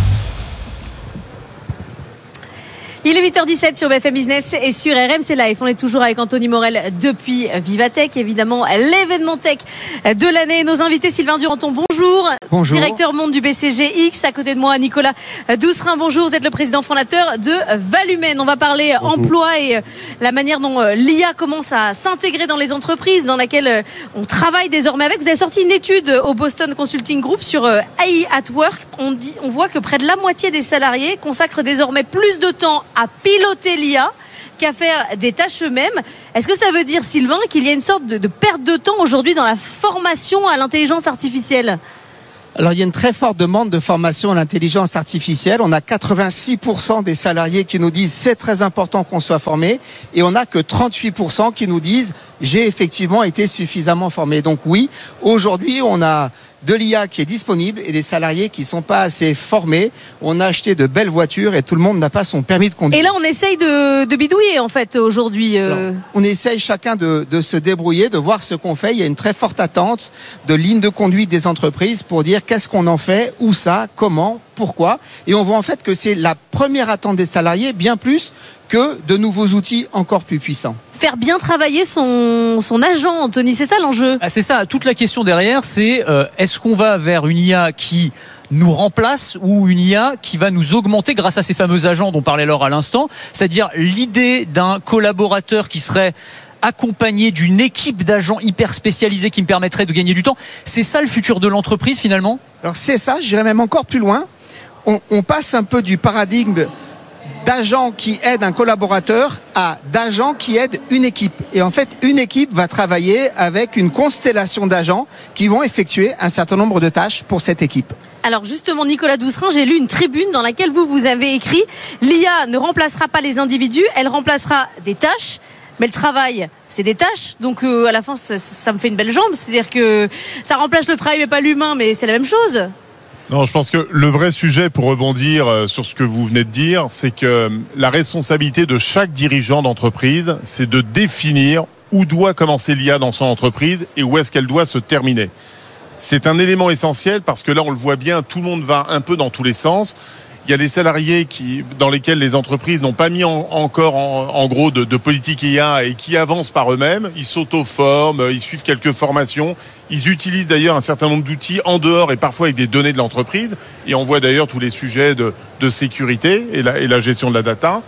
Il est huit heures dix-sept sur B F M Business et sur R M C Live. On est toujours avec Anthony Morel depuis Vivatech, évidemment l'événement tech de l'année. Nos invités, Sylvain Duranton, bonjour. Bonjour. Directeur monde du B C G X. À côté de moi, Nicolas Doucerin, bonjour. Vous êtes le président fondateur de Valumen. On va parler bonjour. Emploi et la manière dont l'I A commence à s'intégrer dans les entreprises dans laquelle on travaille désormais avec. Vous avez sorti une étude au Boston Consulting Group sur A I at Work. On, dit, on voit que près de la moitié des salariés consacrent désormais plus de temps à piloter l'I A qu'à faire des tâches eux-mêmes. Est-ce que ça veut dire, Sylvain, qu'il y a une sorte de, de perte de temps aujourd'hui dans la formation à l'intelligence artificielle ? Alors, il y a une très forte demande de formation à l'intelligence artificielle. On a quatre-vingt-six pour cent des salariés qui nous disent c'est très important qu'on soit formé, et on n'a que trente-huit pour cent qui nous disent j'ai effectivement été suffisamment formé. Donc oui, aujourd'hui, on a de l'I A qui est disponible et des salariés qui ne sont pas assez formés. On a acheté de belles voitures et tout le monde n'a pas son permis de conduire. Et là, on essaye de, de bidouiller, en fait, aujourd'hui. Euh... Alors, on essaye chacun de, de se débrouiller, de voir ce qu'on fait. Il y a une très forte attente de ligne de conduite des entreprises pour dire qu'est-ce qu'on en fait, où ça, comment, pourquoi. Et on voit en fait que c'est la première attente des salariés, bien plus que de nouveaux outils encore plus puissants. Faire bien travailler son, son agent, Anthony, c'est ça l'enjeu ? Ah, c'est ça, toute la question derrière, c'est euh, est-ce qu'on va vers une I A qui nous remplace ou une I A qui va nous augmenter grâce à ces fameux agents dont parlait Laure à l'instant, c'est-à-dire l'idée d'un collaborateur qui serait accompagné d'une équipe d'agents hyper spécialisés qui me permettrait de gagner du temps. C'est ça le futur de l'entreprise finalement ? Alors c'est ça, j'irais même encore plus loin. On, on passe un peu du paradigme d'agents qui aident un collaborateur à d'agents qui aident une équipe. Et en fait, une équipe va travailler avec une constellation d'agents qui vont effectuer un certain nombre de tâches pour cette équipe. Alors justement, Nicolas Doucerin, j'ai lu une tribune dans laquelle vous, vous avez écrit « L'I A ne remplacera pas les individus, elle remplacera des tâches ». Mais le travail, c'est des tâches, donc euh, à la fin, ça, ça me fait une belle jambe. C'est-à-dire que ça remplace le travail, mais pas l'humain, mais c'est la même chose. Non, je pense que le vrai sujet, pour rebondir sur ce que vous venez de dire, c'est que la responsabilité de chaque dirigeant d'entreprise, c'est de définir où doit commencer l'I A dans son entreprise et où est-ce qu'elle doit se terminer. C'est un élément essentiel parce que là, on le voit bien, tout le monde va un peu dans tous les sens. Il y a des salariés qui, dans lesquels les entreprises n'ont pas mis en, encore en, en gros de, de politique I A et qui avancent par eux-mêmes. Ils s'auto-forment, ils suivent quelques formations. Ils utilisent d'ailleurs un certain nombre d'outils en dehors et parfois avec des données de l'entreprise. Et on voit d'ailleurs tous les sujets de, de sécurité et la, et la gestion de la data.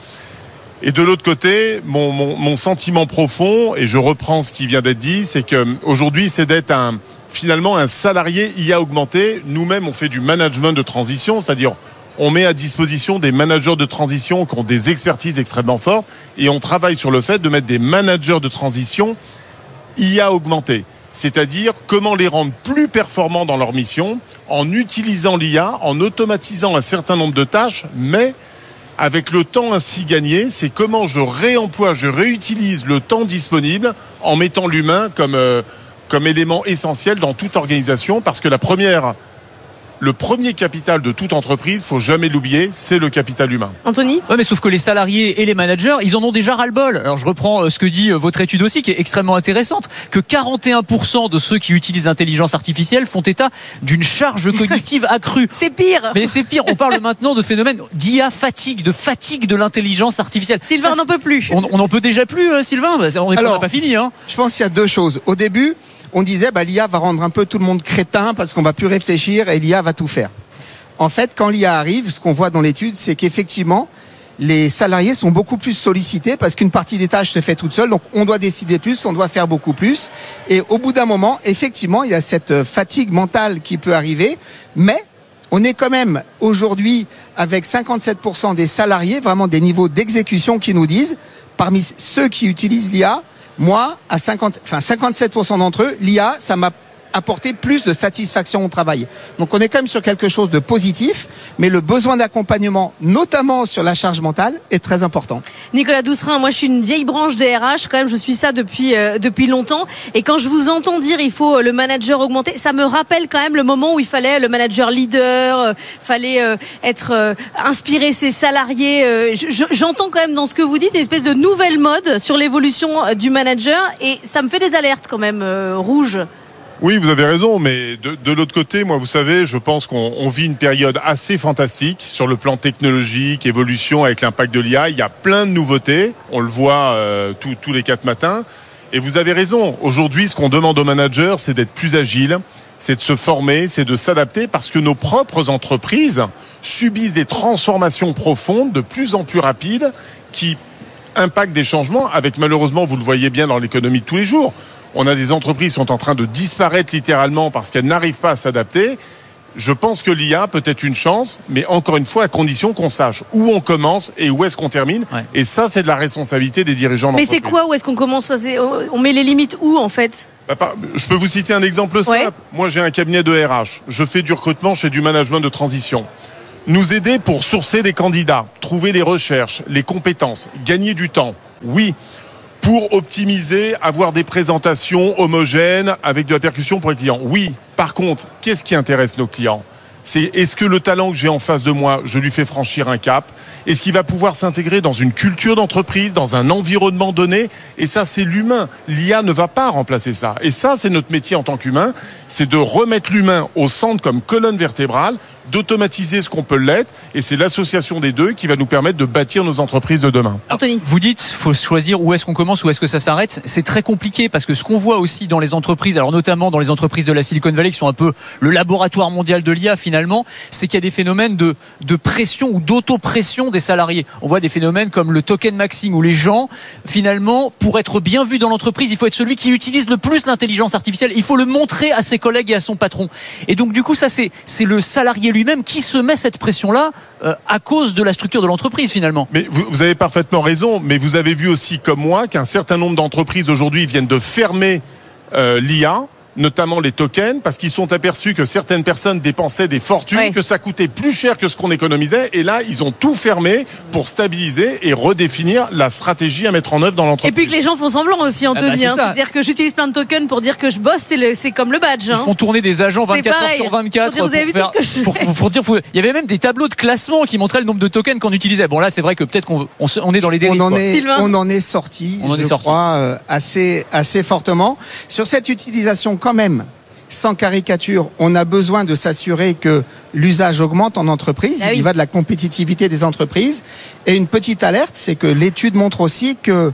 Et de l'autre côté, mon, mon, mon sentiment profond, et je reprends ce qui vient d'être dit, c'est qu'aujourd'hui, c'est d'être un, finalement un salarié I A augmenté. Nous-mêmes, on fait du management de transition, c'est-à-dire on met à disposition des managers de transition qui ont des expertises extrêmement fortes et on travaille sur le fait de mettre des managers de transition I A augmentés. C'est-à-dire comment les rendre plus performants dans leur mission en utilisant l'I A, en automatisant un certain nombre de tâches, mais avec le temps ainsi gagné, c'est comment je réemploie, je réutilise le temps disponible en mettant l'humain comme, euh, comme élément essentiel dans toute organisation, parce que la première... Le premier capital de toute entreprise, faut jamais l'oublier, c'est le capital humain. Anthony ? Ouais, mais sauf que les salariés et les managers, ils en ont déjà ras-le-bol. Alors je reprends ce que dit votre étude aussi, qui est extrêmement intéressante, que quarante et un pour cent de ceux qui utilisent l'intelligence artificielle font état d'une charge cognitive accrue. C'est pire. Mais c'est pire. On parle maintenant de phénomènes d'I A fatigue, de fatigue de l'intelligence artificielle. Sylvain, on n'en peut plus. On n'en peut déjà plus, euh, Sylvain. On n'est pas fini. Hein. Je pense qu'il y a deux choses. Au début, on disait bah, l'I A va rendre un peu tout le monde crétin parce qu'on va plus réfléchir et l'I A va tout faire. En fait, quand l'I A arrive, ce qu'on voit dans l'étude, c'est qu'effectivement, les salariés sont beaucoup plus sollicités parce qu'une partie des tâches se fait toute seule. Donc, on doit décider plus, on doit faire beaucoup plus. Et au bout d'un moment, effectivement, il y a cette fatigue mentale qui peut arriver. Mais on est quand même aujourd'hui avec cinquante-sept pour cent des salariés, vraiment des niveaux d'exécution qui nous disent, parmi ceux qui utilisent l'I A, moi, à cinquante, enfin cinquante-sept pour cent d'entre eux, l'I A, ça m'a apporter plus de satisfaction au travail. Donc on est quand même sur quelque chose de positif, mais le besoin d'accompagnement, notamment sur la charge mentale, est très important. Nicolas Doucerin, moi je suis une vieille branche des R H, quand même je suis ça depuis, euh, depuis longtemps, et quand je vous entends dire il faut le manager augmenter, ça me rappelle quand même le moment où il fallait le manager leader, euh, fallait euh, être euh, inspirer ses salariés. Euh, je, j'entends quand même dans ce que vous dites une espèce de nouvelle mode sur l'évolution du manager, et ça me fait des alertes quand même euh, rouges. Oui, vous avez raison, mais de, de l'autre côté, moi, vous savez, je pense qu'on on vit une période assez fantastique sur le plan technologique, évolution avec l'impact de l'I A. Il y a plein de nouveautés, on le voit euh, tous, tous les quatre matins. Et vous avez raison, aujourd'hui, ce qu'on demande aux managers, c'est d'être plus agiles, c'est de se former, c'est de s'adapter, parce que nos propres entreprises subissent des transformations profondes, de plus en plus rapides, qui impactent des changements, avec malheureusement, vous le voyez bien dans l'économie de tous les jours, on a des entreprises qui sont en train de disparaître littéralement parce qu'elles n'arrivent pas à s'adapter. Je pense que l'I A peut être une chance, mais encore une fois, à condition qu'on sache où on commence et où est-ce qu'on termine. Ouais. Et ça, c'est de la responsabilité des dirigeants d'entreprise. Mais c'est quoi, où est-ce qu'on commence? On met les limites où, en fait? Je peux vous citer un exemple simple. Ouais. Moi, j'ai un cabinet de R H. Je fais du recrutement, je fais du management de transition. Nous aider pour sourcer des candidats, trouver les recherches, les compétences, gagner du temps. Oui. Pour optimiser, avoir des présentations homogènes avec de la percussion pour les clients. Oui, par contre, qu'est-ce qui intéresse nos clients ? C'est est-ce que le talent que j'ai en face de moi, je lui fais franchir un cap ? Est-ce qu'il va pouvoir s'intégrer dans une culture d'entreprise, dans un environnement donné ? Et ça, c'est l'humain. L'I A ne va pas remplacer ça. Et ça, c'est notre métier en tant qu'humain, c'est de remettre l'humain au centre comme colonne vertébrale, d'automatiser ce qu'on peut l'être, et c'est l'association des deux qui va nous permettre de bâtir nos entreprises de demain. Anthony. Vous dites, faut choisir où est-ce qu'on commence, où est-ce que ça s'arrête. C'est très compliqué parce que ce qu'on voit aussi dans les entreprises, alors notamment dans les entreprises de la Silicon Valley qui sont un peu le laboratoire mondial de l'I A finalement, c'est qu'il y a des phénomènes de, de pression ou d'auto-pression des salariés. On voit des phénomènes comme le token maxing où les gens, finalement, pour être bien vus dans l'entreprise, il faut être celui qui utilise le plus l'intelligence artificielle. Il faut le montrer à ses collègues et à son patron. Et donc du coup, ça c'est, c'est le salarié lui-même qui se met cette pression-là euh, à cause de la structure de l'entreprise finalement. Mais vous, vous avez parfaitement raison, mais vous avez vu aussi comme moi qu'un certain nombre d'entreprises aujourd'hui viennent de fermer euh, l'I A, notamment les tokens, parce qu'ils sont aperçus que certaines personnes dépensaient des fortunes, ouais. que ça coûtait plus cher que ce qu'on économisait, et là, ils ont tout fermé pour stabiliser et redéfinir la stratégie à mettre en œuvre dans l'entreprise. Et puis que les gens font semblant aussi, Anthony. Ah bah c'est hein, c'est-à-dire que j'utilise plein de tokens pour dire que je bosse, c'est, le, c'est comme le badge. Hein. Ils font tourner des agents vingt-quatre heures sur vingt-quatre. Pour dire, vous avez vu faire, tout ce que je pour, pour, pour dire, faut, il y avait même des tableaux de classement qui montraient le nombre de tokens qu'on utilisait. Bon là, c'est vrai que peut-être qu'on on, on est dans les dérives. On en est, on en est sorti, on en je est sorti. crois, euh, assez, assez fortement. Sur cette utilisation quand même, sans caricature, on a besoin de s'assurer que l'usage augmente en entreprise. Ah oui. Il va de la compétitivité des entreprises. Et une petite alerte, c'est que l'étude montre aussi que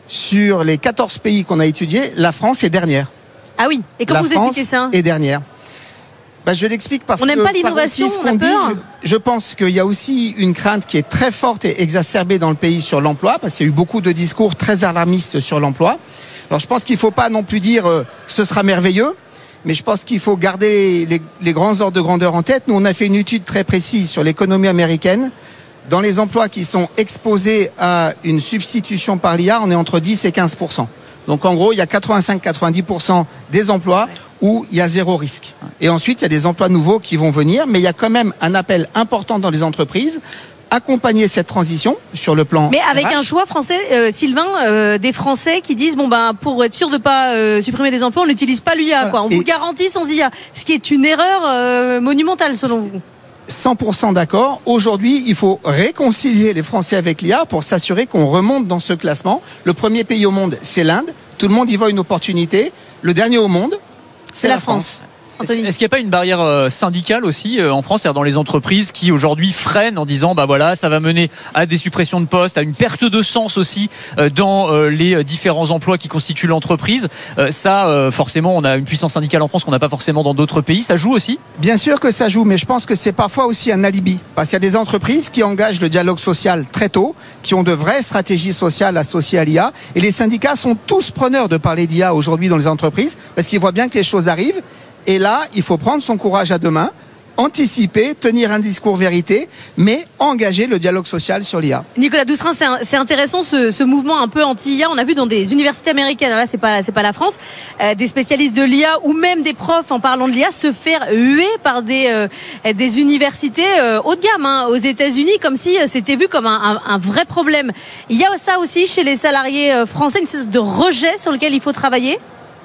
sur les quatorze pays qu'on a étudiés, la France est dernière. Ah oui. Et comment vous expliquez ça ? est dernière. Bah, je l'explique parce on que... On n'aime pas l'innovation, on a peur. Dit, je, je pense qu'il y a aussi une crainte qui est très forte et exacerbée dans le pays sur l'emploi, parce qu'il y a eu beaucoup de discours très alarmistes sur l'emploi. Alors je pense qu'il ne faut pas non plus dire euh, « ce sera merveilleux », mais je pense qu'il faut garder les, les grands ordres de grandeur en tête. Nous, on a fait une étude très précise sur l'économie américaine. Dans les emplois qui sont exposés à une substitution par l'I A, on est entre dix et quinze pour cent. Donc en gros, il y a quatre-vingt-cinq à quatre-vingt-dix pour cent des emplois où il y a zéro risque. Et ensuite, il y a des emplois nouveaux qui vont venir, mais il y a quand même un appel important dans les entreprises accompagner cette transition sur le plan mais avec R H. Un choix français, euh, Sylvain, euh, des Français qui disent bon ben pour être sûr de pas euh, supprimer des emplois, on n'utilise pas l'I A quoi. On Et vous garantit sans I A, ce qui est une erreur euh, monumentale selon vous. cent pour cent d'accord. Aujourd'hui, il faut réconcilier les Français avec l'I A pour s'assurer qu'on remonte dans ce classement. Le premier pays au monde, c'est l'Inde. Tout le monde y voit une opportunité. Le dernier au monde, c'est, c'est la, la France. France. Anthony. Est-ce qu'il n'y a pas une barrière euh, syndicale aussi euh, en France, c'est-à-dire dans les entreprises qui aujourd'hui freinent en disant bah voilà ça va mener à des suppressions de postes, à une perte de sens aussi euh, dans euh, les différents emplois qui constituent l'entreprise. Euh, ça euh, forcément on a une puissance syndicale en France qu'on n'a pas forcément dans d'autres pays. Ça joue aussi ? Bien sûr que ça joue, mais je pense que c'est parfois aussi un alibi parce qu'il y a des entreprises qui engagent le dialogue social très tôt, qui ont de vraies stratégies sociales associées à l'I A, et les syndicats sont tous preneurs de parler d'I A aujourd'hui dans les entreprises parce qu'ils voient bien que les choses arrivent. Et là, il faut prendre son courage à deux mains, anticiper, tenir un discours vérité, mais engager le dialogue social sur l'I A. Nicolas Doucerin, c'est, un, c'est intéressant ce, ce mouvement un peu anti-I A. On a vu dans des universités américaines, là c'est pas, c'est pas la France, euh, des spécialistes de l'I A ou même des profs en parlant de l'I A se faire huer par des, euh, des universités euh, haut de gamme hein, aux États-Unis, comme si c'était vu comme un, un, un vrai problème. Il y a ça aussi chez les salariés français, une sorte de rejet sur lequel il faut travailler.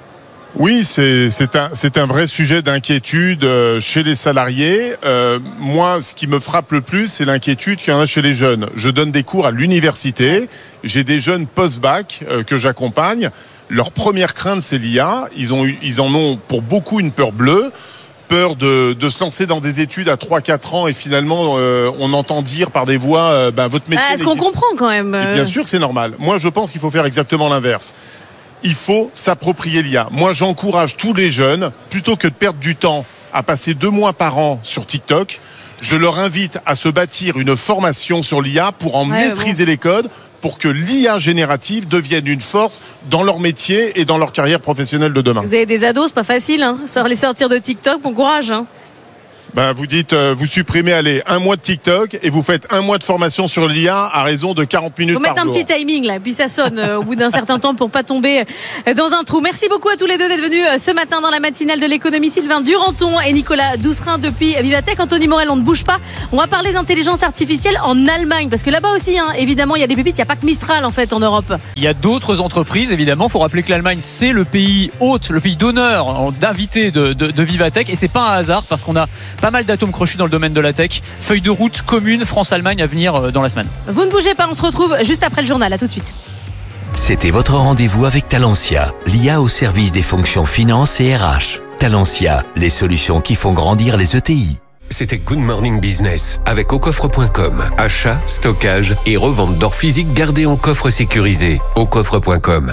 Oui, c'est, c'est, un, c'est un vrai sujet d'inquiétude euh, chez les salariés. Euh, moi, ce qui me frappe le plus, c'est l'inquiétude qu'il y en a chez les jeunes. Je donne des cours à l'université. J'ai des jeunes post-bac euh, que j'accompagne. Leur première crainte, c'est l'I A. Ils, ont, ils en ont pour beaucoup une peur bleue. Peur de, de se lancer dans des études à trois quatre ans et finalement, euh, on entend dire par des voix, euh, ben, votre métier... Ah, est-ce qu'on comprend quand même Et bien sûr que c'est normal. Moi, je pense qu'il faut faire exactement l'inverse. Il faut s'approprier l'I A. Moi, j'encourage tous les jeunes, plutôt que de perdre du temps à passer deux mois par an sur TikTok, je leur invite à se bâtir une formation sur l'I A pour en ouais, maîtriser bon. les codes, pour que l'I A générative devienne une force dans leur métier et dans leur carrière professionnelle de demain. Vous avez des ados, c'est pas facile, hein, sans les sortir de TikTok, bon courage. Hein. Ben, vous dites, euh, vous supprimez, allez, un mois de TikTok et vous faites un mois de formation sur l'I A à raison de quarante minutes par jour. Faut mettre un petit timing là, puis ça sonne euh, au bout d'un certain temps pour pas tomber dans un trou. Merci beaucoup à tous les deux d'être venus euh, ce matin dans la matinale de l'économie. Sylvain Duranton et Nicolas Doucerin depuis Vivatech. Anthony Morel, on ne bouge pas. On va parler d'intelligence artificielle en Allemagne parce que là-bas aussi, hein, évidemment, il y a des pépites. Il n'y a pas que Mistral en fait en Europe. Il y a d'autres entreprises, évidemment. Il faut rappeler que l'Allemagne, c'est le pays hôte, le pays d'honneur d'invité de, de, de Vivatech. Et c'est pas un hasard parce qu'on a pas mal d'atomes crochus dans le domaine de la tech. Feuille de route commune France-Allemagne à venir dans la semaine. Vous ne bougez pas, on se retrouve juste après le journal. À tout de suite. C'était votre rendez-vous avec Talentia, l'I A au service des fonctions finance et R H. Talentia, les solutions qui font grandir les E T I. C'était Good Morning Business avec au coffre point com. Achat, stockage et revente d'or physique gardé en coffre sécurisé. au coffre point com.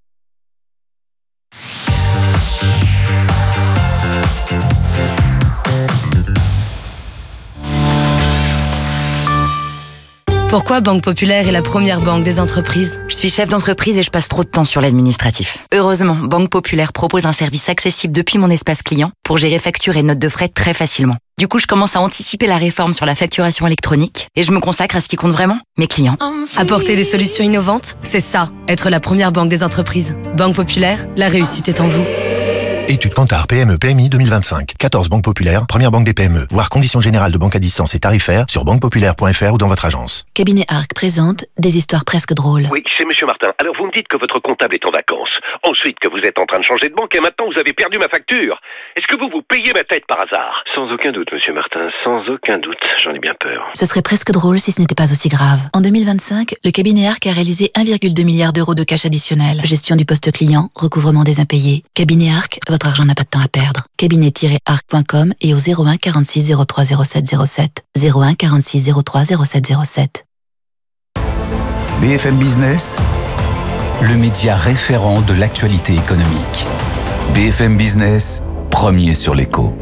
Pourquoi Banque Populaire est la première banque des entreprises ? Je suis chef d'entreprise et je passe trop de temps sur l'administratif. Heureusement, Banque Populaire propose un service accessible depuis mon espace client pour gérer factures et notes de frais très facilement. Du coup, je commence à anticiper la réforme sur la facturation électronique et je me consacre à ce qui compte vraiment, mes clients. Apporter des solutions innovantes, c'est ça, être la première banque des entreprises. Banque Populaire, la réussite est en vous. Étude Kantar P M E P M I deux mille vingt-cinq. quatorze banques populaires, première banque des P M E. Voir conditions générales de banque à distance et tarifaires sur banque populaire point f r ou dans votre agence. Cabinet Arc présente des histoires presque drôles. Oui, c'est Monsieur Martin. Alors vous me dites que votre comptable est en vacances. Ensuite que vous êtes en train de changer de banque et maintenant vous avez perdu ma facture. Est-ce que vous vous payez ma tête par hasard ? Sans aucun doute, Monsieur Martin. Sans aucun doute. J'en ai bien peur. Ce serait presque drôle si ce n'était pas aussi grave. En deux mille vingt-cinq, le cabinet Arc a réalisé un virgule deux milliard d'euros de cash additionnel. Gestion du poste client, recouvrement des impayés. Cabinet Arc, votre argent n'a pas de temps à perdre. cabinet tiret arc point com et au zéro un quarante-six zéro trois zéro sept zéro sept. zéro un quarante-six zéro trois zéro sept zéro sept. B F M Business, le média référent de l'actualité économique. B F M Business, premier sur l'écho.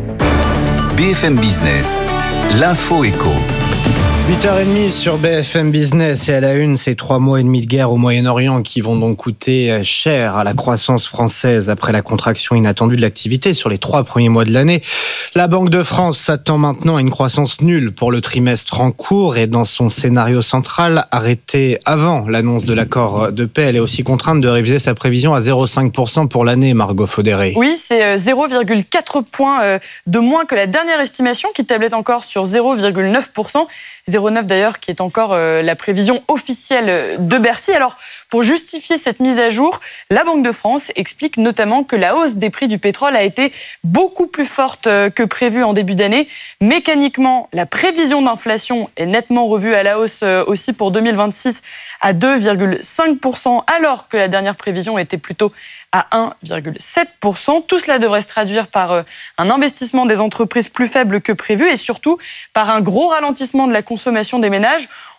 B F M Business, l'info écho. huit heures trente sur B F M Business et à la une, ces trois mois et demi de guerre au Moyen-Orient qui vont donc coûter cher à la croissance française après la contraction inattendue de l'activité sur les trois premiers mois de l'année. La Banque de France s'attend maintenant à une croissance nulle pour le trimestre en cours et dans son scénario central, arrêté avant l'annonce de l'accord de paix, elle est aussi contrainte de réviser sa prévision à zéro virgule cinq pour cent pour l'année, Margot Faudéré. Oui, c'est zéro virgule quatre points de moins que la dernière estimation qui tablait encore sur zéro virgule neuf pour cent. zéro virgule neuf d'ailleurs qui est encore euh, la prévision officielle de Bercy. Alors pour justifier cette mise à jour, la Banque de France explique notamment que la hausse des prix du pétrole a été beaucoup plus forte que prévu en début d'année. Mécaniquement, la prévision d'inflation est nettement revue à la hausse aussi pour deux mille vingt-six à deux virgule cinq pour cent alors que la dernière prévision était plutôt à un virgule sept pour cent. Tout cela devrait se traduire par un investissement des entreprises plus faible que prévu et surtout par un gros ralentissement de la consommation des ménages.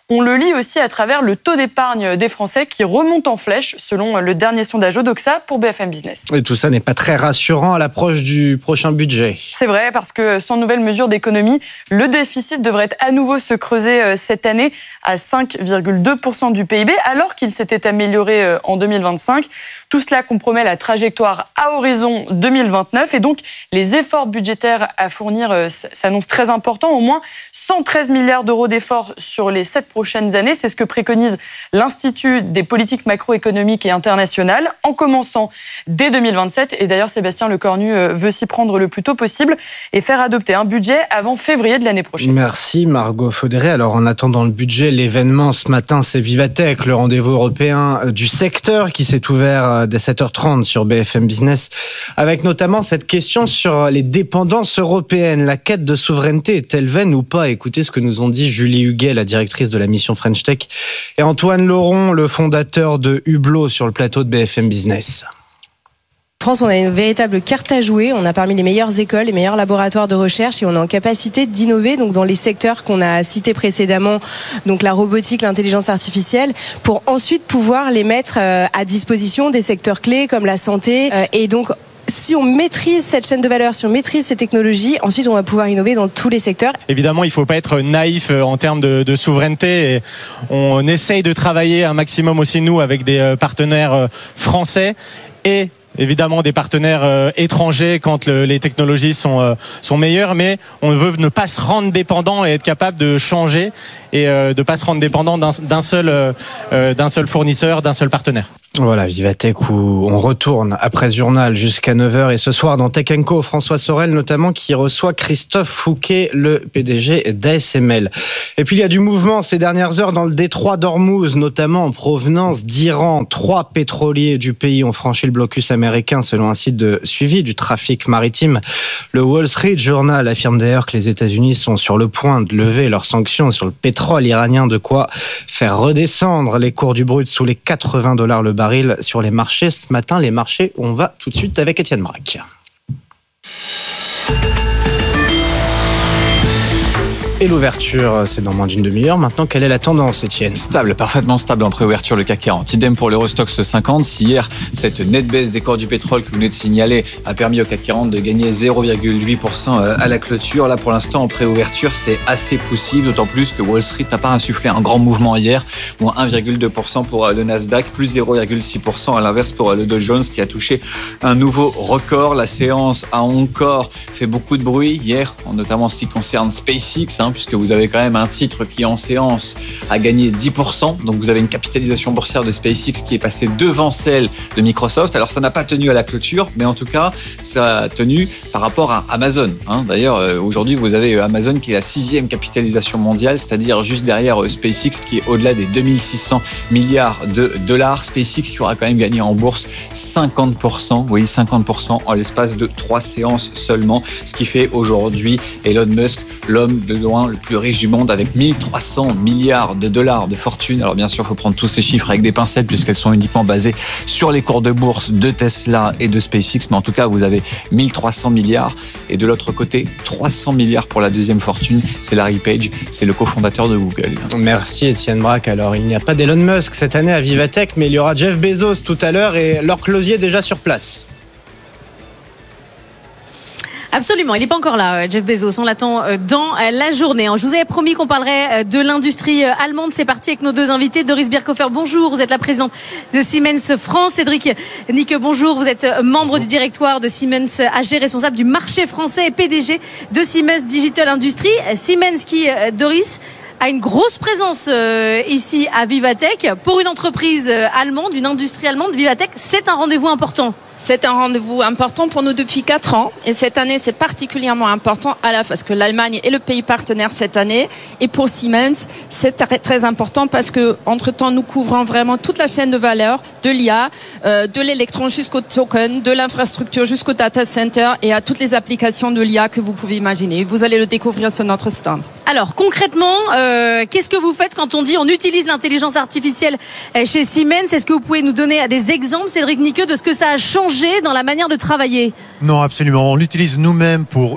On le lit aussi à travers le taux d'épargne des Français qui remonte en flèche selon le dernier sondage Odoxa pour B F M Business. Et tout ça n'est pas très rassurant à l'approche du prochain budget. C'est vrai, parce que sans nouvelle mesure d'économie, le déficit devrait à nouveau se creuser cette année à cinq virgule deux pour cent du P I B, alors qu'il s'était amélioré en deux mille vingt-cinq. Tout cela compromet la trajectoire à horizon deux mille vingt-neuf, et donc les efforts budgétaires à fournir s'annoncent très importants, au moins cent treize milliards d'euros d'efforts sur les sept prochaines années. C'est ce que préconise l'Institut des politiques macroéconomiques et internationales, en commençant dès deux mille vingt-sept. Et d'ailleurs, Sébastien Lecornu veut s'y prendre le plus tôt possible et faire adopter un budget avant février de l'année prochaine. Merci Margot Faudéré. Alors en attendant le budget, l'événement ce matin, c'est Vivatech, le rendez-vous européen du secteur qui s'est ouvert dès sept heures trente sur B F M Business, avec notamment cette question sur les dépendances européennes. La quête de souveraineté est-elle vaine ou pas? Écoutez ce que nous ont dit Julie Huguet, la directrice de la mission French Tech, et Antoine Laurent, le fondateur de Hublot, sur le plateau de B F M Business. En France, on a une véritable carte à jouer. On a parmi les meilleures écoles, les meilleurs laboratoires de recherche, et on est en capacité d'innover donc dans les secteurs qu'on a cités précédemment, donc la robotique, l'intelligence artificielle, pour ensuite pouvoir les mettre à disposition des secteurs clés comme la santé. Et donc, si on maîtrise cette chaîne de valeur, si on maîtrise ces technologies, ensuite on va pouvoir innover dans tous les secteurs. Évidemment, il ne faut pas être naïf en termes de, de souveraineté. Et on essaye de travailler un maximum aussi, nous, avec des partenaires français et évidemment des partenaires euh, étrangers quand le, les technologies sont, euh, sont meilleures, mais on veut ne pas se rendre dépendant et être capable de changer et euh, de ne pas se rendre dépendant d'un, d'un, seul, euh, d'un seul fournisseur, d'un seul partenaire. Voilà, Vivatech où on retourne après ce journal jusqu'à neuf heures, et ce soir dans Tech and Co, François Sorel notamment qui reçoit Christophe Fouquet, le P D G d'A S M L. Et puis il y a du mouvement ces dernières heures dans le détroit d'Ormuz, notamment en provenance d'Iran. Trois pétroliers du pays ont franchi le blocus américain selon un site de suivi du trafic maritime. Le Wall Street Journal affirme d'ailleurs que les États-Unis sont sur le point de lever leurs sanctions sur le pétrole iranien, de quoi faire redescendre les cours du brut sous les quatre-vingts dollars le baril sur les marchés ce matin. Les marchés, on va tout de suite avec Étienne Braque. Et l'ouverture, c'est dans moins d'une demi-heure. Maintenant, quelle est la tendance, Étienne? Stable, parfaitement stable en préouverture, le C A C quarante. Idem pour l'Eurostoxx cinquante. Si hier, cette nette baisse des cours du pétrole que vous venez de signaler a permis au C A C quarante de gagner zéro virgule huit pour cent à la clôture, là, pour l'instant, en préouverture, c'est assez poussif, d'autant plus que Wall Street n'a pas insufflé un grand mouvement hier. Moins un virgule deux pour cent pour le Nasdaq, plus zéro virgule six pour cent à l'inverse pour le Dow Jones, qui a touché un nouveau record. La séance a encore fait beaucoup de bruit hier, notamment en ce qui concerne SpaceX, hein, puisque vous avez quand même un titre qui en séance a gagné dix pour cent, donc vous avez une capitalisation boursière de SpaceX qui est passée devant celle de Microsoft. Alors ça n'a pas tenu à la clôture, mais en tout cas ça a tenu par rapport à Amazon, hein. D'ailleurs aujourd'hui vous avez Amazon qui est la sixième capitalisation mondiale, c'est-à-dire juste derrière SpaceX qui est au-delà des deux mille six cents milliards de dollars. SpaceX qui aura quand même gagné en bourse cinquante pour cent, oui cinquante pour cent en l'espace de trois séances seulement, ce qui fait aujourd'hui Elon Musk l'homme de loin le plus riche du monde avec mille trois cents milliards de dollars de fortune. Alors bien sûr, il faut prendre tous ces chiffres avec des pincettes puisqu'elles sont uniquement basées sur les cours de bourse de Tesla et de SpaceX, mais en tout cas, vous avez mille trois cents milliards et de l'autre côté, trois cents milliards pour la deuxième fortune. C'est Larry Page, c'est le cofondateur de Google. Merci Étienne Braque. Alors, il n'y a pas d'Elon Musk cette année à Vivatech, mais il y aura Jeff Bezos tout à l'heure et Laure Closier déjà sur place. Absolument, il n'est pas encore là, Jeff Bezos. On l'attend dans la journée. Je vous avais promis qu'on parlerait de l'industrie allemande. C'est parti avec nos deux invités. Doris Bierkhofer, bonjour. Vous êtes la présidente de Siemens France. Cédric Nicke, bonjour. Vous êtes membre du directoire de Siemens A G, responsable du marché français et P D G de Siemens Digital Industries. Siemens qui, Doris, a une grosse présence euh, ici à Vivatech. Pour une entreprise euh, allemande, une industrie allemande, Vivatech, c'est un rendez-vous important. C'est un rendez-vous important pour nous depuis quatre ans. Et cette année, c'est particulièrement important à la fois parce que l'Allemagne est le pays partenaire cette année. Et pour Siemens, c'est très, très important parce que, entre-temps, nous couvrons vraiment toute la chaîne de valeur de l'I A, euh, de l'électron jusqu'au token, de l'infrastructure jusqu'au data center et à toutes les applications de l'I A que vous pouvez imaginer. Vous allez le découvrir sur notre stand. Alors, concrètement, euh, qu'est-ce que vous faites quand on dit on utilise l'intelligence artificielle chez Siemens? Est-ce que vous pouvez nous donner des exemples, Cédric Nicke, de ce que ça a changé dans la manière de travailler? Non, absolument. On l'utilise nous-mêmes pour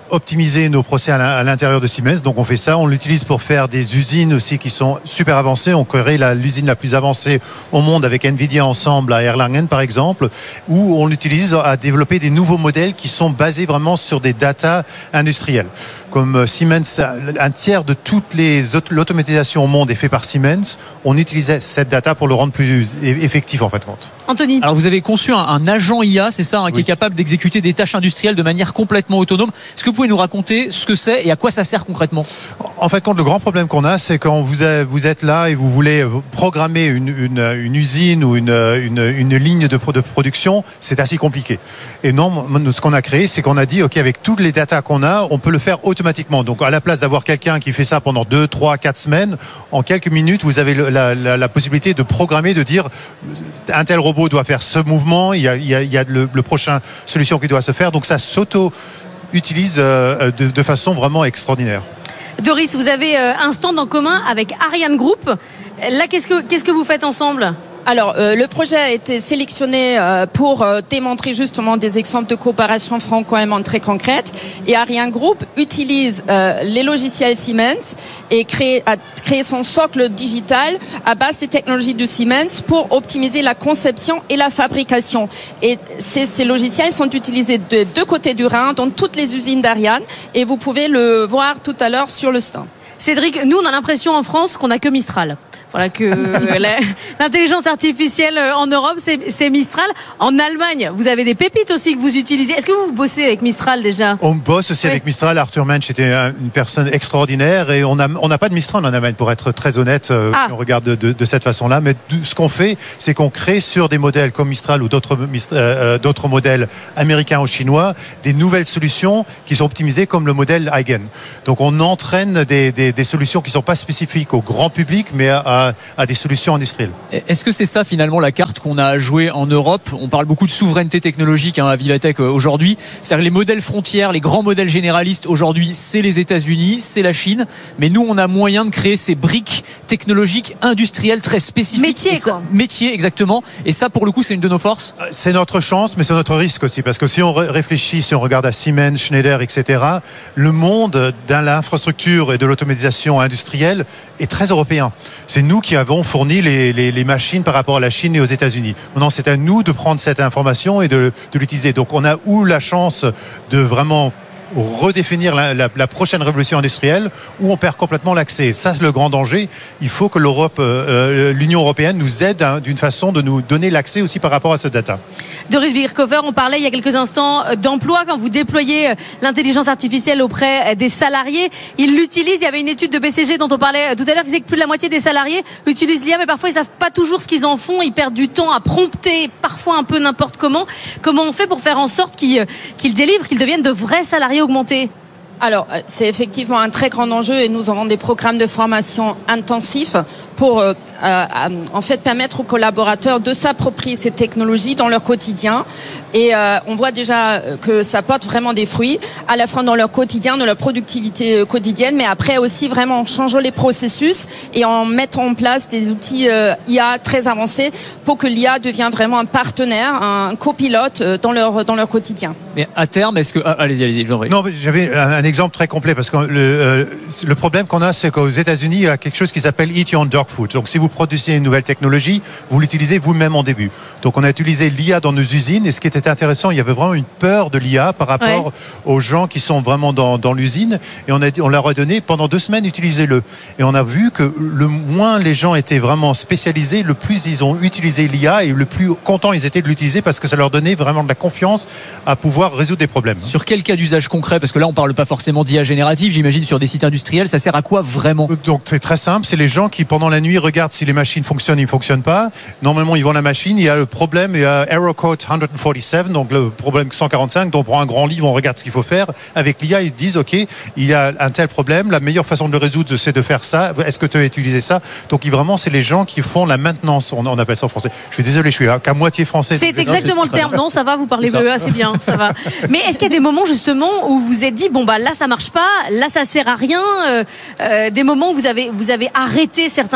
optimiser nos procès à l'intérieur de Siemens. Donc on fait ça, on l'utilise pour faire des usines aussi qui sont super avancées. On crée la, l'usine la plus avancée au monde avec Nvidia ensemble à Erlangen par exemple, où on l'utilise à développer des nouveaux modèles qui sont basés vraiment sur des data industrielles. Comme Siemens, un tiers de toute les, l'automatisation au monde est fait par Siemens, on utilisait cette data pour le rendre plus effectif en fait compte. Anthony. Alors vous avez conçu un, un agent I A, c'est ça, hein, qui oui. est capable d'exécuter des tâches industrielles de manière complètement autonome. Est-ce que vous pouvez nous raconter ce que c'est et à quoi ça sert concrètement ? En fait, compte, le grand problème qu'on a, c'est quand vous, avez, vous êtes là et vous voulez programmer une, une, une usine ou une, une, une ligne de, de production, c'est assez compliqué. Et non, ce qu'on a créé, c'est qu'on a dit, ok, avec toutes les datas qu'on a, on peut le faire automatiquement. Donc, à la place d'avoir quelqu'un qui fait ça pendant deux, trois, quatre semaines, en quelques minutes, vous avez la, la, la possibilité de programmer, de dire, un tel robot doit faire ce mouvement, il y a, il y a, il y a le, le prochain solution qui doit se faire. Donc, ça s'auto utilise de, de façon vraiment extraordinaire. Doris, vous avez un stand en commun avec Ariane Group. Là, qu'est-ce que, qu'est-ce que vous faites ensemble ? Alors, euh, le projet a été sélectionné euh, pour euh, démontrer justement des exemples de coopération franco-allemande très concrètes. Et Ariane Group utilise euh, les logiciels Siemens et crée, a créé son socle digital à base des technologies de Siemens pour optimiser la conception et la fabrication. Et ces, ces logiciels sont utilisés de deux côtés du Rhin dans toutes les usines d'Ariane. Et vous pouvez le voir tout à l'heure sur le stand. Cédric, nous on a l'impression en France qu'on n'a que Mistral. Voilà que la, l'intelligence artificielle en Europe c'est, c'est Mistral. En Allemagne, vous avez des pépites aussi que vous utilisez. Est-ce que vous bossez avec Mistral déjà ? On bosse aussi oui. avec Mistral. Arthur Mensch était une personne extraordinaire et on a on n'a pas de Mistral en Allemagne pour être très honnête. Euh, ah. Si on regarde de, de, de cette façon-là, mais ce qu'on fait, c'est qu'on crée sur des modèles comme Mistral ou d'autres euh, d'autres modèles américains ou chinois des nouvelles solutions qui sont optimisées comme le modèle Eigen. Donc on entraîne des, des des solutions qui ne sont pas spécifiques au grand public, mais à, à, à des solutions industrielles. Est-ce que c'est ça finalement la carte qu'on a jouée en Europe ? On parle beaucoup de souveraineté technologique hein, à Vivatech aujourd'hui. C'est-à-dire les modèles frontières, les grands modèles généralistes aujourd'hui, c'est les États-Unis, c'est la Chine. Mais nous, on a moyen de créer ces briques technologiques industrielles très spécifiques. Métier, ça, quoi. Métier, exactement. Et ça, pour le coup, c'est une de nos forces. C'est notre chance, mais c'est notre risque aussi. Parce que si on réfléchit, si on regarde à Siemens, Schneider, et cetera, le monde dans l'infrastructure et de l'automatisation industrielle est très européen. C'est nous qui avons fourni les, les, les machines par rapport à la Chine et aux États-Unis. Maintenant, c'est à nous de prendre cette information et de, de l'utiliser. Donc, on a eu la chance de vraiment redéfinir la, la, la prochaine révolution industrielle où on perd complètement l'accès. Ça, c'est le grand danger. Il faut que l'Europe, euh, l'Union européenne nous aide hein, d'une façon de nous donner l'accès aussi par rapport à ce data. Doris Birkhofer, on parlait il y a quelques instants d'emploi quand vous déployez l'intelligence artificielle auprès des salariés. Ils l'utilisent. Il y avait une étude de B C G dont on parlait tout à l'heure qui disait que plus de la moitié des salariés utilisent l'I A, mais parfois ils savent pas toujours ce qu'ils en font. Ils perdent du temps à prompter, parfois un peu n'importe comment. Comment on fait pour faire en sorte qu'ils, qu'ils délivrent, qu'ils deviennent de vrais salariés augmentés ? Alors, c'est effectivement un très grand enjeu et nous avons des programmes de formation intensifs pour euh, euh, en fait permettre aux collaborateurs de s'approprier ces technologies dans leur quotidien. Et euh, on voit déjà que ça porte vraiment des fruits, à la fois dans leur quotidien, dans leur productivité quotidienne, mais après aussi vraiment en changeant les processus et en mettant en place des outils euh, I A très avancés pour que l'I A devienne vraiment un partenaire, un copilote dans leur dans leur quotidien. Mais à terme, est-ce que ah, allez-y, allez-y, j'en prie. Non, mais j'avais un, un exemple très complet parce que le, euh, le problème qu'on a, c'est qu'aux États-Unis, il y a quelque chose qui s'appelle Eat Your Own Dog Food. Donc, si vous produisez une nouvelle technologie, vous l'utilisez vous-même en début. Donc, on a utilisé l'I A dans nos usines et ce qui était intéressant, il y avait vraiment une peur de l'I A par rapport ouais. aux gens qui sont vraiment dans, dans l'usine et on, a, on leur a donné pendant deux semaines, utilisez-le. Et on a vu que le moins les gens étaient vraiment spécialisés, le plus ils ont utilisé l'I A et le plus contents ils étaient de l'utiliser parce que ça leur donnait vraiment de la confiance à pouvoir résoudre des problèmes. Sur quel cas d'usage concret ? Parce que là, on parle pas forcément d'I A générative, j'imagine sur des sites industriels, ça sert à quoi vraiment ? Donc c'est très simple, c'est les gens qui pendant la nuit regardent si les machines fonctionnent, ils ne fonctionnent pas. Normalement, ils vont à la machine, il y a le problème, il y a error code cent quarante-sept, donc le problème cent quarante-cinq, donc on prend un grand livre, on regarde ce qu'il faut faire. Avec l'I A, ils disent, OK, il y a un tel problème, la meilleure façon de le résoudre, c'est de faire ça. Est-ce que tu as utilisé ça ? Donc vraiment, c'est les gens qui font la maintenance, on, on appelle ça en français. Je suis désolé, je suis qu'à moitié français. C'est exactement le terme. Non, ça va, vous parlez bleu, assez bien, ça va. Mais est-ce qu'il y a des moments justement où vous vous êtes dit, bon bah là ça marche pas, là ça sert à rien, euh, euh, des moments où vous avez vous avez arrêté certains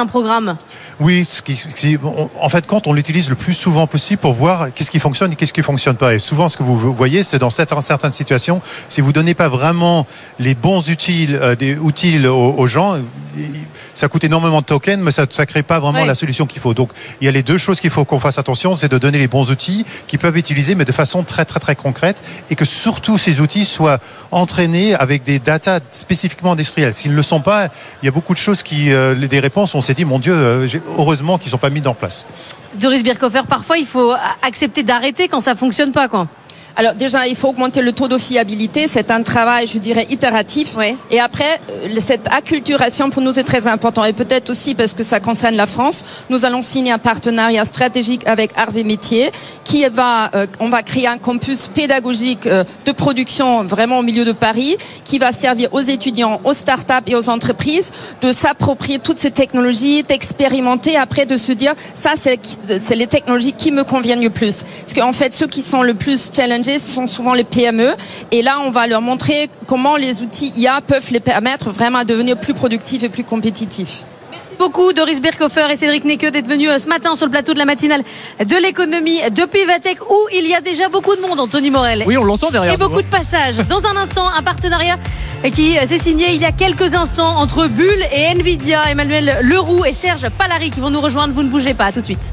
programme. Oui, ce qui, ce qui, on, en fait, quand on l'utilise le plus souvent possible pour voir qu'est-ce qui fonctionne et qu'est-ce qui fonctionne pas. Et souvent, ce que vous voyez, c'est dans certaines, certaines situations, si vous donnez pas vraiment les bons outils, euh, des outils aux, aux gens, ça coûte énormément de tokens, mais ça ne crée pas vraiment ouais. la solution qu'il faut. Donc, il y a les deux choses qu'il faut qu'on fasse attention, c'est de donner les bons outils qui peuvent être utilisés, mais de façon très, très, très concrète, et que surtout ces outils soient entraînés avec des data spécifiquement industrielles. S'ils ne le sont pas, il y a beaucoup de choses qui, euh, des réponses, on s'est dit, mon Dieu, euh, heureusement qu'ils ne sont pas mis en place. Doris Birkhofer, parfois, il faut accepter d'arrêter quand ça ne fonctionne pas, quoi. Alors déjà, il faut augmenter le taux de fiabilité. C'est un travail, je dirais, itératif. Oui. Et après, cette acculturation pour nous est très important. Et peut-être aussi parce que ça concerne la France, nous allons signer un partenariat stratégique avec Arts et Métiers, qui va, euh, on va créer un campus pédagogique euh, de production vraiment au milieu de Paris, qui va servir aux étudiants, aux startups et aux entreprises de s'approprier toutes ces technologies, d'expérimenter, après de se dire, ça, c'est, c'est les technologies qui me conviennent le plus. Parce qu'en fait, ceux qui sont le plus challengés, ce sont souvent les P M E, et là on va leur montrer comment les outils I A peuvent les permettre vraiment de devenir plus productifs et plus compétitifs. Merci beaucoup Doris Birkhofer et Cédric Necqueux d'être venus ce matin sur le plateau de la matinale de l'économie depuis Vivatech, où il y a déjà beaucoup de monde, Anthony Morel. Oui, on l'entend derrière. Et nous, beaucoup hein. de passages. Dans un instant, un partenariat qui s'est signé il y a quelques instants entre Bull et Nvidia. Emmanuel Leroux et Serge Palary qui vont nous rejoindre. Vous ne bougez pas, à tout de suite.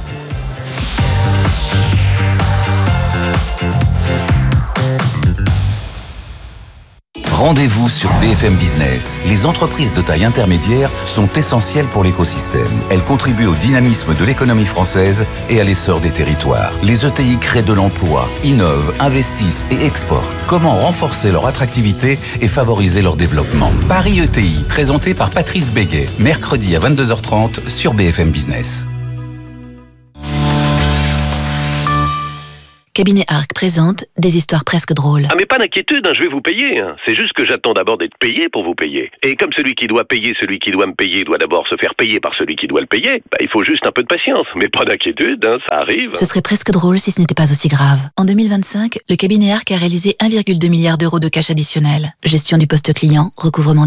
Rendez-vous sur B F M Business. Les entreprises de taille intermédiaire sont essentielles pour l'écosystème. Elles contribuent au dynamisme de l'économie française et à l'essor des territoires. Les E T I créent de l'emploi, innovent, investissent et exportent. Comment renforcer leur attractivité et favoriser leur développement? Paris E T I, présenté par Patrice Béguet, mercredi à vingt-deux heures trente sur B F M Business. Cabinet Arc présente des histoires presque drôles. Ah mais pas d'inquiétude, hein, je vais vous payer. Hein. C'est juste que j'attends d'abord d'être payé pour vous payer. Et comme celui qui doit payer celui qui doit me payer doit d'abord se faire payer par celui qui doit le payer, bah, il faut juste un peu de patience. Mais pas d'inquiétude, hein, ça arrive. Ce serait presque drôle si ce n'était pas aussi grave. En deux mille vingt-cinq, le cabinet Arc a réalisé un virgule deux milliard d'euros de cash additionnel. Gestion du poste client, recouvrement